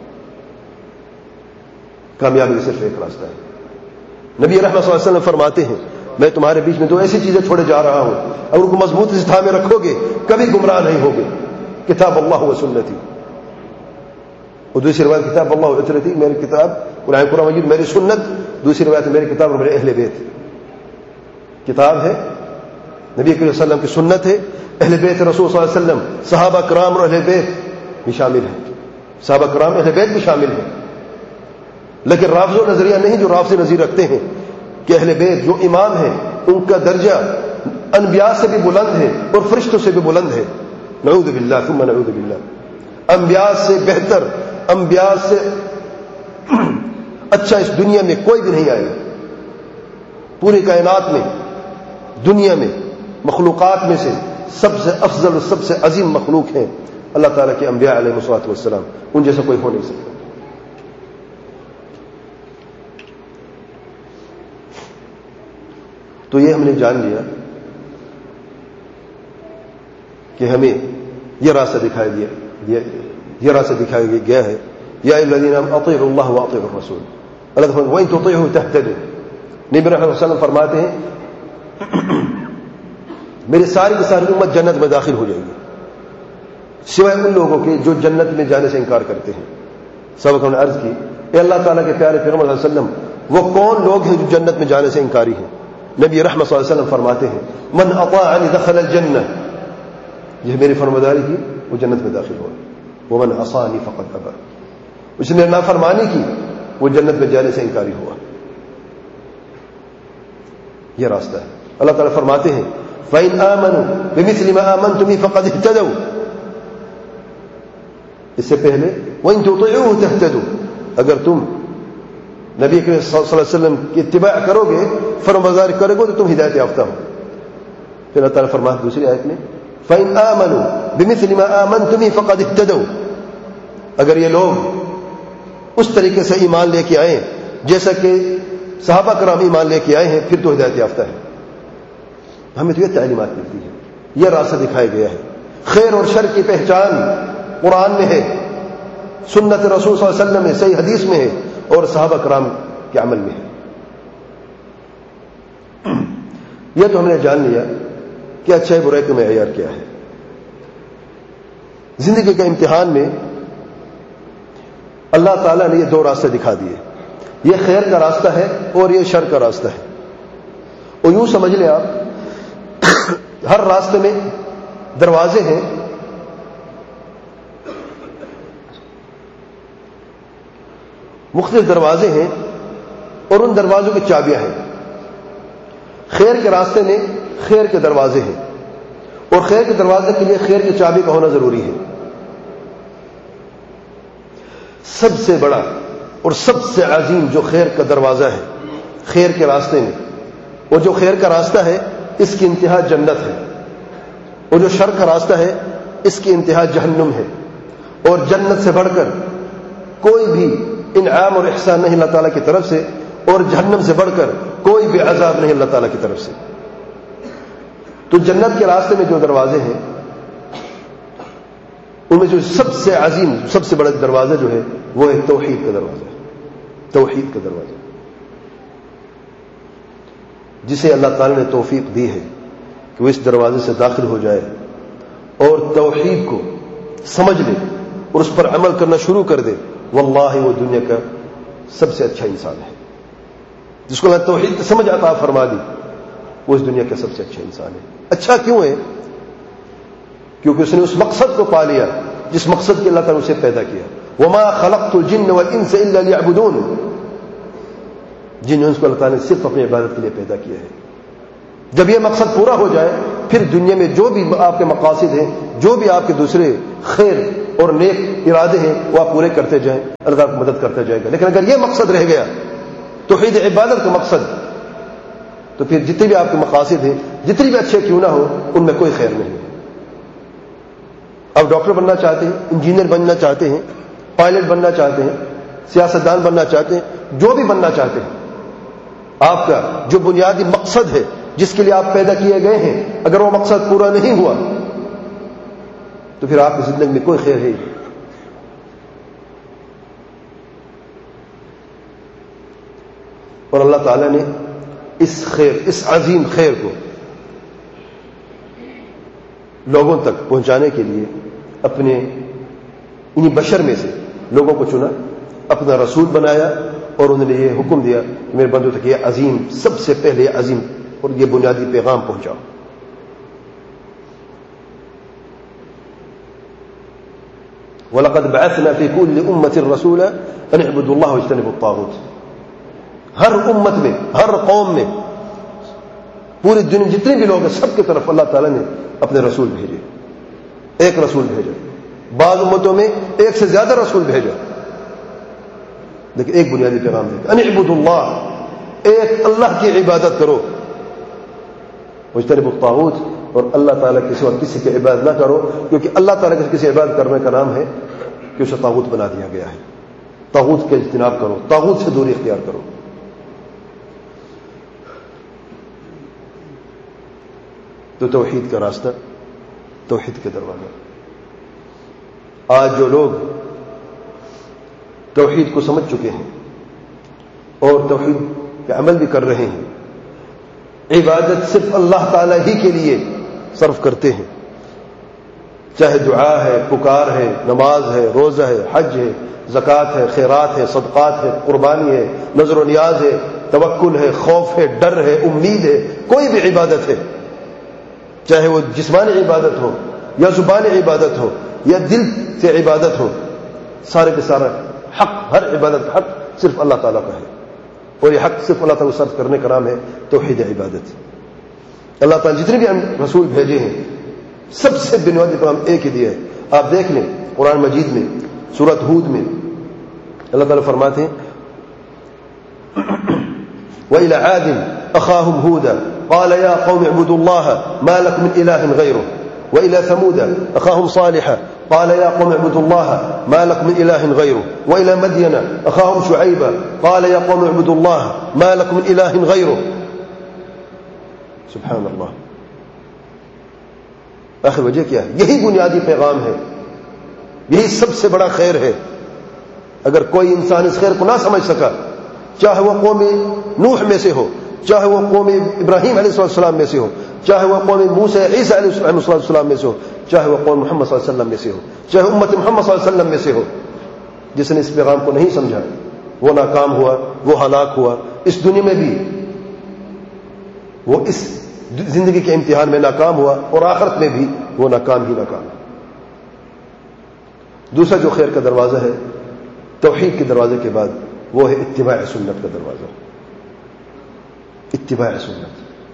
کامیابی کا صرف ایک راستہ ہے. نبی رحمت صلی اللہ علیہ وسلم فرماتے ہیں میں تمہارے بیچ میں دو ایسی چیزیں چھوڑے جا رہا ہوں، اور ان کو مضبوطی سے تھامے رکھو گے کبھی گمراہ نہیں ہوگے. کتاب اللہ و سنتی، اور دوسری روایت کتاب اللہ و اطرتی، میری کتاب قرآن قرآن مجید میری سنت، دوسری روایت میری کتاب اور میرے اہل بیت. کتاب ہے نبی کریم صلی اللہ علیہ وسلم کی سنت ہے، اہل بیت رسول صلی اللہ علیہ وسلم صحابہ کرام اور اہل بیت بھی شامل ہیں، صحابہ کرام اہل بیت بھی شامل ہیں. لیکن رافض و نظریہ نہیں جو رافض نظیر رکھتے ہیں کہ اہل بیت جو امام ہیں ان کا درجہ انبیاء سے بھی بلند ہے اور فرشتوں سے بھی بلند ہے. نعوذ باللہ ثم نعوذ باللہ. انبیاء سے بہتر، انبیاء سے اچھا اس دنیا میں کوئی بھی نہیں آئے. پوری کائنات میں، دنیا میں، مخلوقات میں سے سب سے افضل اور سب سے عظیم مخلوق ہیں اللہ تعالیٰ کے انبیاء علیہ الصلوۃ والسلام. ان جیسا کوئی ہو نہیں سکتا. تو یہ ہم نے جان لیا کہ ہمیں یہ راستہ دکھایا دیا یہ راستہ دکھایا گیا ہے. یا ایھا الذین آمنوا اطیعوا اللہ واطیعوا الرسول. اللہ تعالیٰ وَإِن تُطِیعُوهُ تَهْتَدُوا. نبی رحمۃ اللہ علیہ وسلم فرماتے ہیں میری ساری کی ساری امت جنت میں داخل ہو جائے گی سوائے ان لوگوں کے جو جنت میں جانے سے انکار کرتے ہیں. سبق ہم نے عرض کی اے اللہ تعالیٰ کے پیارے پیغمبر صلی اللہ علیہ وسلم وہ کون لوگ ہیں جو جنت میں جانے سے انکاری ہیں. نبی رحمت صلی اللہ علیہ وسلم فرماتے ہیں من اطاعنی دخل الجنہ، یہ میری فرمانبرداری کی وہ جنت میں داخل ہوا. ومن عصانی فقد ابى، اس نے نافرمانی کی وہ جنت میں جانے سے انکاری ہوا. یہ راستہ ہے. اللہ تعالیٰ فرماتے ہیں فَإِنْ آمَنُوا بِمِثْلِ مَا آمَنْتُمْ بِهِ فَقَدِ اهْتَدَوْا. اس سے پہلے وَإِن تُطِيعُوهُ تَهْتَدُوا، اگر تم نبی کریم صلی اللہ علیہ وسلم کی اتباع کرو گے، فرمانبرداری کرو گے تو تم ہدایت یافتہ ہو. پھر اللہ تعالیٰ فرماتے دوسری آیت میں فَإِنْ آمَنُوا بِمِثْلِ مَا آمَنْتُمْ بِهِ فَقَدِ اهْتَدَوْا، اگر یہ لوگ اس طریقے سے ایمان لے کے آئیں جیسا کہ صحابہ کرام ایمان لے کے آئے ہیں پھر تو ہدایت یافتہ ہے. ہمیں تو یہ تعلیمات ملتی ہے، یہ راستہ دکھایا گیا ہے. خیر اور شر کی پہچان قرآن میں ہے، سنت رسول صلی اللہ علیہ وسلم میں، صحیح حدیث میں ہے اور صحابہ کرام کے عمل میں ہے. یہ تو ہم نے جان لیا کہ اچھائی برائی کا معیار کیا ہے. زندگی کے امتحان میں اللہ تعالیٰ نے یہ دو راستے دکھا دیے، یہ خیر کا راستہ ہے اور یہ شر کا راستہ ہے. اور یوں سمجھ لیں آپ ہر راستے میں دروازے ہیں، مختلف دروازے ہیں اور ان دروازوں کی چابیاں ہیں. خیر کے راستے میں خیر کے دروازے ہیں اور خیر کے دروازے کے لیے خیر کی چابی کا ہونا ضروری ہے. سب سے بڑا اور سب سے عظیم جو خیر کا دروازہ ہے خیر کے راستے میں، اور جو خیر کا راستہ ہے اس کی انتہا جنت ہے، اور جو شر کا راستہ ہے اس کی انتہا جہنم ہے. اور جنت سے بڑھ کر کوئی بھی انعام اور احسان نہیں اللہ تعالیٰ کی طرف سے، اور جہنم سے بڑھ کر کوئی بھی عذاب نہیں اللہ تعالیٰ کی طرف سے. تو جنت کے راستے میں جو دروازے ہیں ان میں جو سب سے عظیم سب سے بڑا دروازہ جو ہے وہ ہے توحید کا دروازہ. توحید کا دروازہ جسے اللہ تعالیٰ نے توفیق دی ہے کہ وہ اس دروازے سے داخل ہو جائے اور توحید کو سمجھ لے، اور اس پر عمل کرنا شروع کر دے، واللہ وہ دنیا کا سب سے اچھا انسان ہے. جس کو اللہ توحید کی سمجھ عطا فرما دی وہ اس دنیا کا سب سے اچھا انسان ہے. اچھا کیوں ہے؟ کیونکہ اس نے اس مقصد کو پا لیا جس مقصد کے اللہ تعالیٰ نے اسے پیدا کیا. وما خلقت الجن والانس الا ليعبدون. جن انس کو اللہ تعالیٰ نے صرف اپنی عبادت کے لیے پیدا کیا ہے. جب یہ مقصد پورا ہو جائے پھر دنیا میں جو بھی آپ کے مقاصد ہیں، جو بھی آپ کے دوسرے خیر اور نیک ارادے ہیں، وہ آپ پورے کرتے جائیں، اللہ آپ کو مدد کرتا جائے گا. لیکن اگر یہ مقصد رہ گیا توحید عبادت کا مقصد، تو پھر جتنے بھی آپ کے مقاصد ہیں جتنی بھی اچھے کیوں نہ ہو ان میں کوئی خیر نہیں ہے. آپ ڈاکٹر بننا چاہتے ہیں، انجینئر بننا چاہتے ہیں، پائلٹ بننا چاہتے ہیں، سیاستدان بننا چاہتے ہیں، جو بھی بننا چاہتے ہیں، آپ کا جو بنیادی مقصد ہے جس کے لیے آپ پیدا کیے گئے ہیں، اگر وہ مقصد پورا نہیں ہوا تو پھر آپ کی زندگی میں کوئی خیر ہے. اور اللہ تعالی نے اس خیر، اس عظیم خیر کو لوگوں تک پہنچانے کے لیے اپنے انہی بشر میں سے لوگوں کو چنا، اپنا رسول بنایا اور انہوں نے یہ حکم دیا کہ میرے بندوں تک یہ عظیم، سب سے پہلے یہ عظیم اور یہ بنیادی پیغام پہنچاؤ. وَلَقَدْ بَعَثْنَا فِي كُلِّ أُمَّةٍ رَسُولًا أَنِ اعْبُدُوا اللَّهَ وَاجْتَنِبُوا الطَّاغُوتَ. ہر امت میں، ہر قوم میں، پوری دنیا جتنے بھی لوگ ہیں سب کی طرف اللہ تعالیٰ نے اپنے رسول بھیجے. ایک رسول بھیجا، بعض امتوں میں ایک سے زیادہ رسول بھیجا، لیکن ایک بنیادی پیغام دے ان اعبدوا اللہ، ایک اللہ کی عبادت کرو، واجتنبوا الطاغوت، اور اللہ تعالیٰ کسی اور کسی کی عبادت نہ کرو، کیونکہ اللہ تعالیٰ کے کسی عبادت کرنے کا نام ہے کہ اسے طاغوت بنا دیا گیا ہے. طاغوت کا اجتناب کرو، طاغوت سے دوری اختیار کرو. تو توحید کا راستہ، توحید کے دروازہ. آج جو لوگ توحید کو سمجھ چکے ہیں اور توحید پہ عمل بھی کر رہے ہیں، عبادت صرف اللہ تعالی ہی کے لیے صرف کرتے ہیں، چاہے دعا ہے، پکار ہے، نماز ہے، روزہ ہے، حج ہے، زکوٰۃ ہے، خیرات ہے، صدقات ہے، قربانی ہے، نذر و نیاز ہے، توکل ہے، خوف ہے، ڈر ہے، امید ہے، کوئی بھی عبادت ہے، چاہے وہ جسمانی عبادت ہو یا زبانی عبادت ہو یا دل سے عبادت ہو، سارے کے سارا حق، ہر عبادت کا حق صرف اللہ تعالیٰ کا ہے، اور یہ حق صرف اللہ تعالیٰ کو صرف کرنے کا نام ہے توحید عبادت. اللہ تعالیٰ جتنے بھی رسول بھیجے ہیں سب سے بنیادی پیغام ایک ہی دیا ہے. آپ دیکھ لیں قرآن مجید میں سورۃ ہود میں اللہ تعالیٰ فرماتے ہیں وَإِلَى عَادٍ أَخَاهُمْ هُودًا قَالَ يَا قَوْمِ اعْبُدُوا اللَّهَ مَا لَكُمْ مِنْ إِلَٰهٍ غَيْرُهُ وَإِلَى ثَمُودَ أَخَاهُمْ صَالِحًا قَالَ يَا قَوْمِ اعْبُدُوا اللَّهَ مَا لَكُمْ مِنْ إِلَٰهٍ غَيْرُهُ وَإِلَى مَدْيَنَ أَخَاهُمْ شُعَيْبًا قَالَ يَا قَوْمِ اعْبُدُوا اللَّهَ مَا لَكُمْ مِنْ إِلَٰهٍ غَيْرُهُ. سبحان اللہ. آخر وجہ کیا ہے؟ یہی بنیادی پیغام ہے، یہی سب سے بڑا خیر ہے. اگر کوئی انسان اس خیر کو نہ سمجھ سکا، چاہے وہ قوم نوح میں سے ہو، چاہے وہ قوم ابراہیم علیہ السلام میں سے ہو، چاہے وہ قوم موسیٰ عیسیٰ علیہ السلام میں سے ہو، چاہے وہ قوم محمد صلی اللہ علیہ وسلم میں سے ہو، چاہے امت محمد صلی اللہ علیہ وسلم میں سے ہو، جس نے اس پیغام کو نہیں سمجھا وہ ناکام ہوا، وہ ہلاک ہوا. اس دنیا میں بھی وہ اس زندگی کے امتحان میں ناکام ہوا اور آخرت میں بھی وہ ناکام ہی ناکام. دوسرا جو خیر کا دروازہ ہے توحید کے دروازے کے بعد وہ ہے اتباع سنت کا دروازہ. اتباع سنت،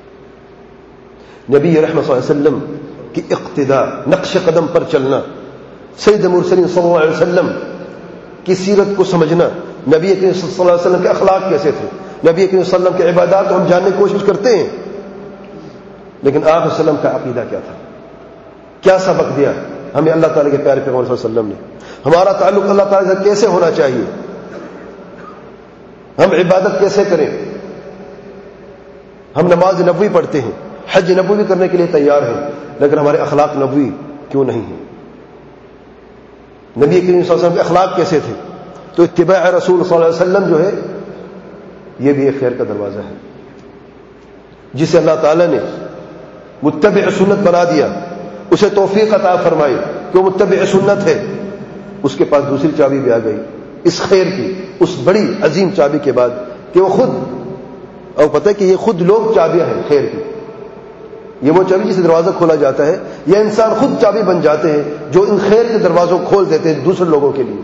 نبی رحمت صلی اللہ علیہ وسلم کی اقتداء، نقش قدم پر چلنا، سید مرسلین صلی اللہ علیہ وسلم کی سیرت کو سمجھنا، نبی کریم صلی اللہ علیہ وسلم کے اخلاق کیسے تھے، نبی کریم صلی اللہ علیہ وسلم کے عبادات کو ہم جاننے کی کوشش کرتے ہیں، لیکن آپ علیہ وسلم کا عقیدہ کیا تھا، کیا سبق دیا ہمیں اللہ تعالیٰ کے پیارے پیغمبر صلی اللہ علیہ وسلم نے، ہمارا تعلق اللہ تعالیٰ سے کیسے ہونا چاہیے، ہم عبادت کیسے کریں، ہم نماز نبوی پڑھتے ہیں، حج نبوی کرنے کے لیے تیار ہیں، لیکن ہمارے اخلاق نبوی کیوں نہیں ہیں، نبی کریم صلی اللہ علیہ وسلم کے اخلاق کیسے تھے. تو اتباع رسول صلی اللہ علیہ وسلم جو ہے یہ بھی ایک خیر کا دروازہ ہے، جسے اللہ تعالیٰ نے متبع سنت بنا دیا، اسے توفیق عطا فرمائی کہ وہ متبع سنت ہے. اس کے پاس دوسری چابی بھی آ گئی اس خیر کی، اس بڑی عظیم چابی کے بعد کہ وہ خود، اور پتہ ہے کہ یہ خود لوگ چابیاں ہیں خیر کی، یہ وہ چابی جس سے دروازہ کھولا جاتا ہے، یہ انسان خود چابی بن جاتے ہیں جو ان خیر کے دروازوں کو کھول دیتے ہیں دوسرے لوگوں کے لیے۔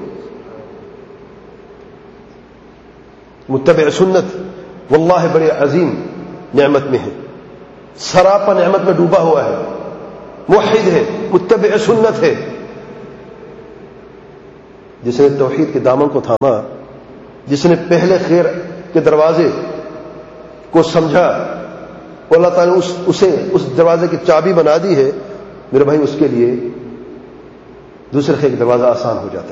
متبع سنت واللہ بڑے عظیم نعمت میں ہے، سراپا نعمت میں ڈوبا ہوا ہے، موحد ہے، متبع سنت ہے۔ جس نے توحید کے دامن کو تھاما، جس نے پہلے خیر کے دروازے کو سمجھا اور اللہ تعالیٰ نے اس اسے اس دروازے کی چابی بنا دی ہے، میرے بھائی اس کے لیے دوسرے خیر کا دروازہ آسان ہو جاتا ہے۔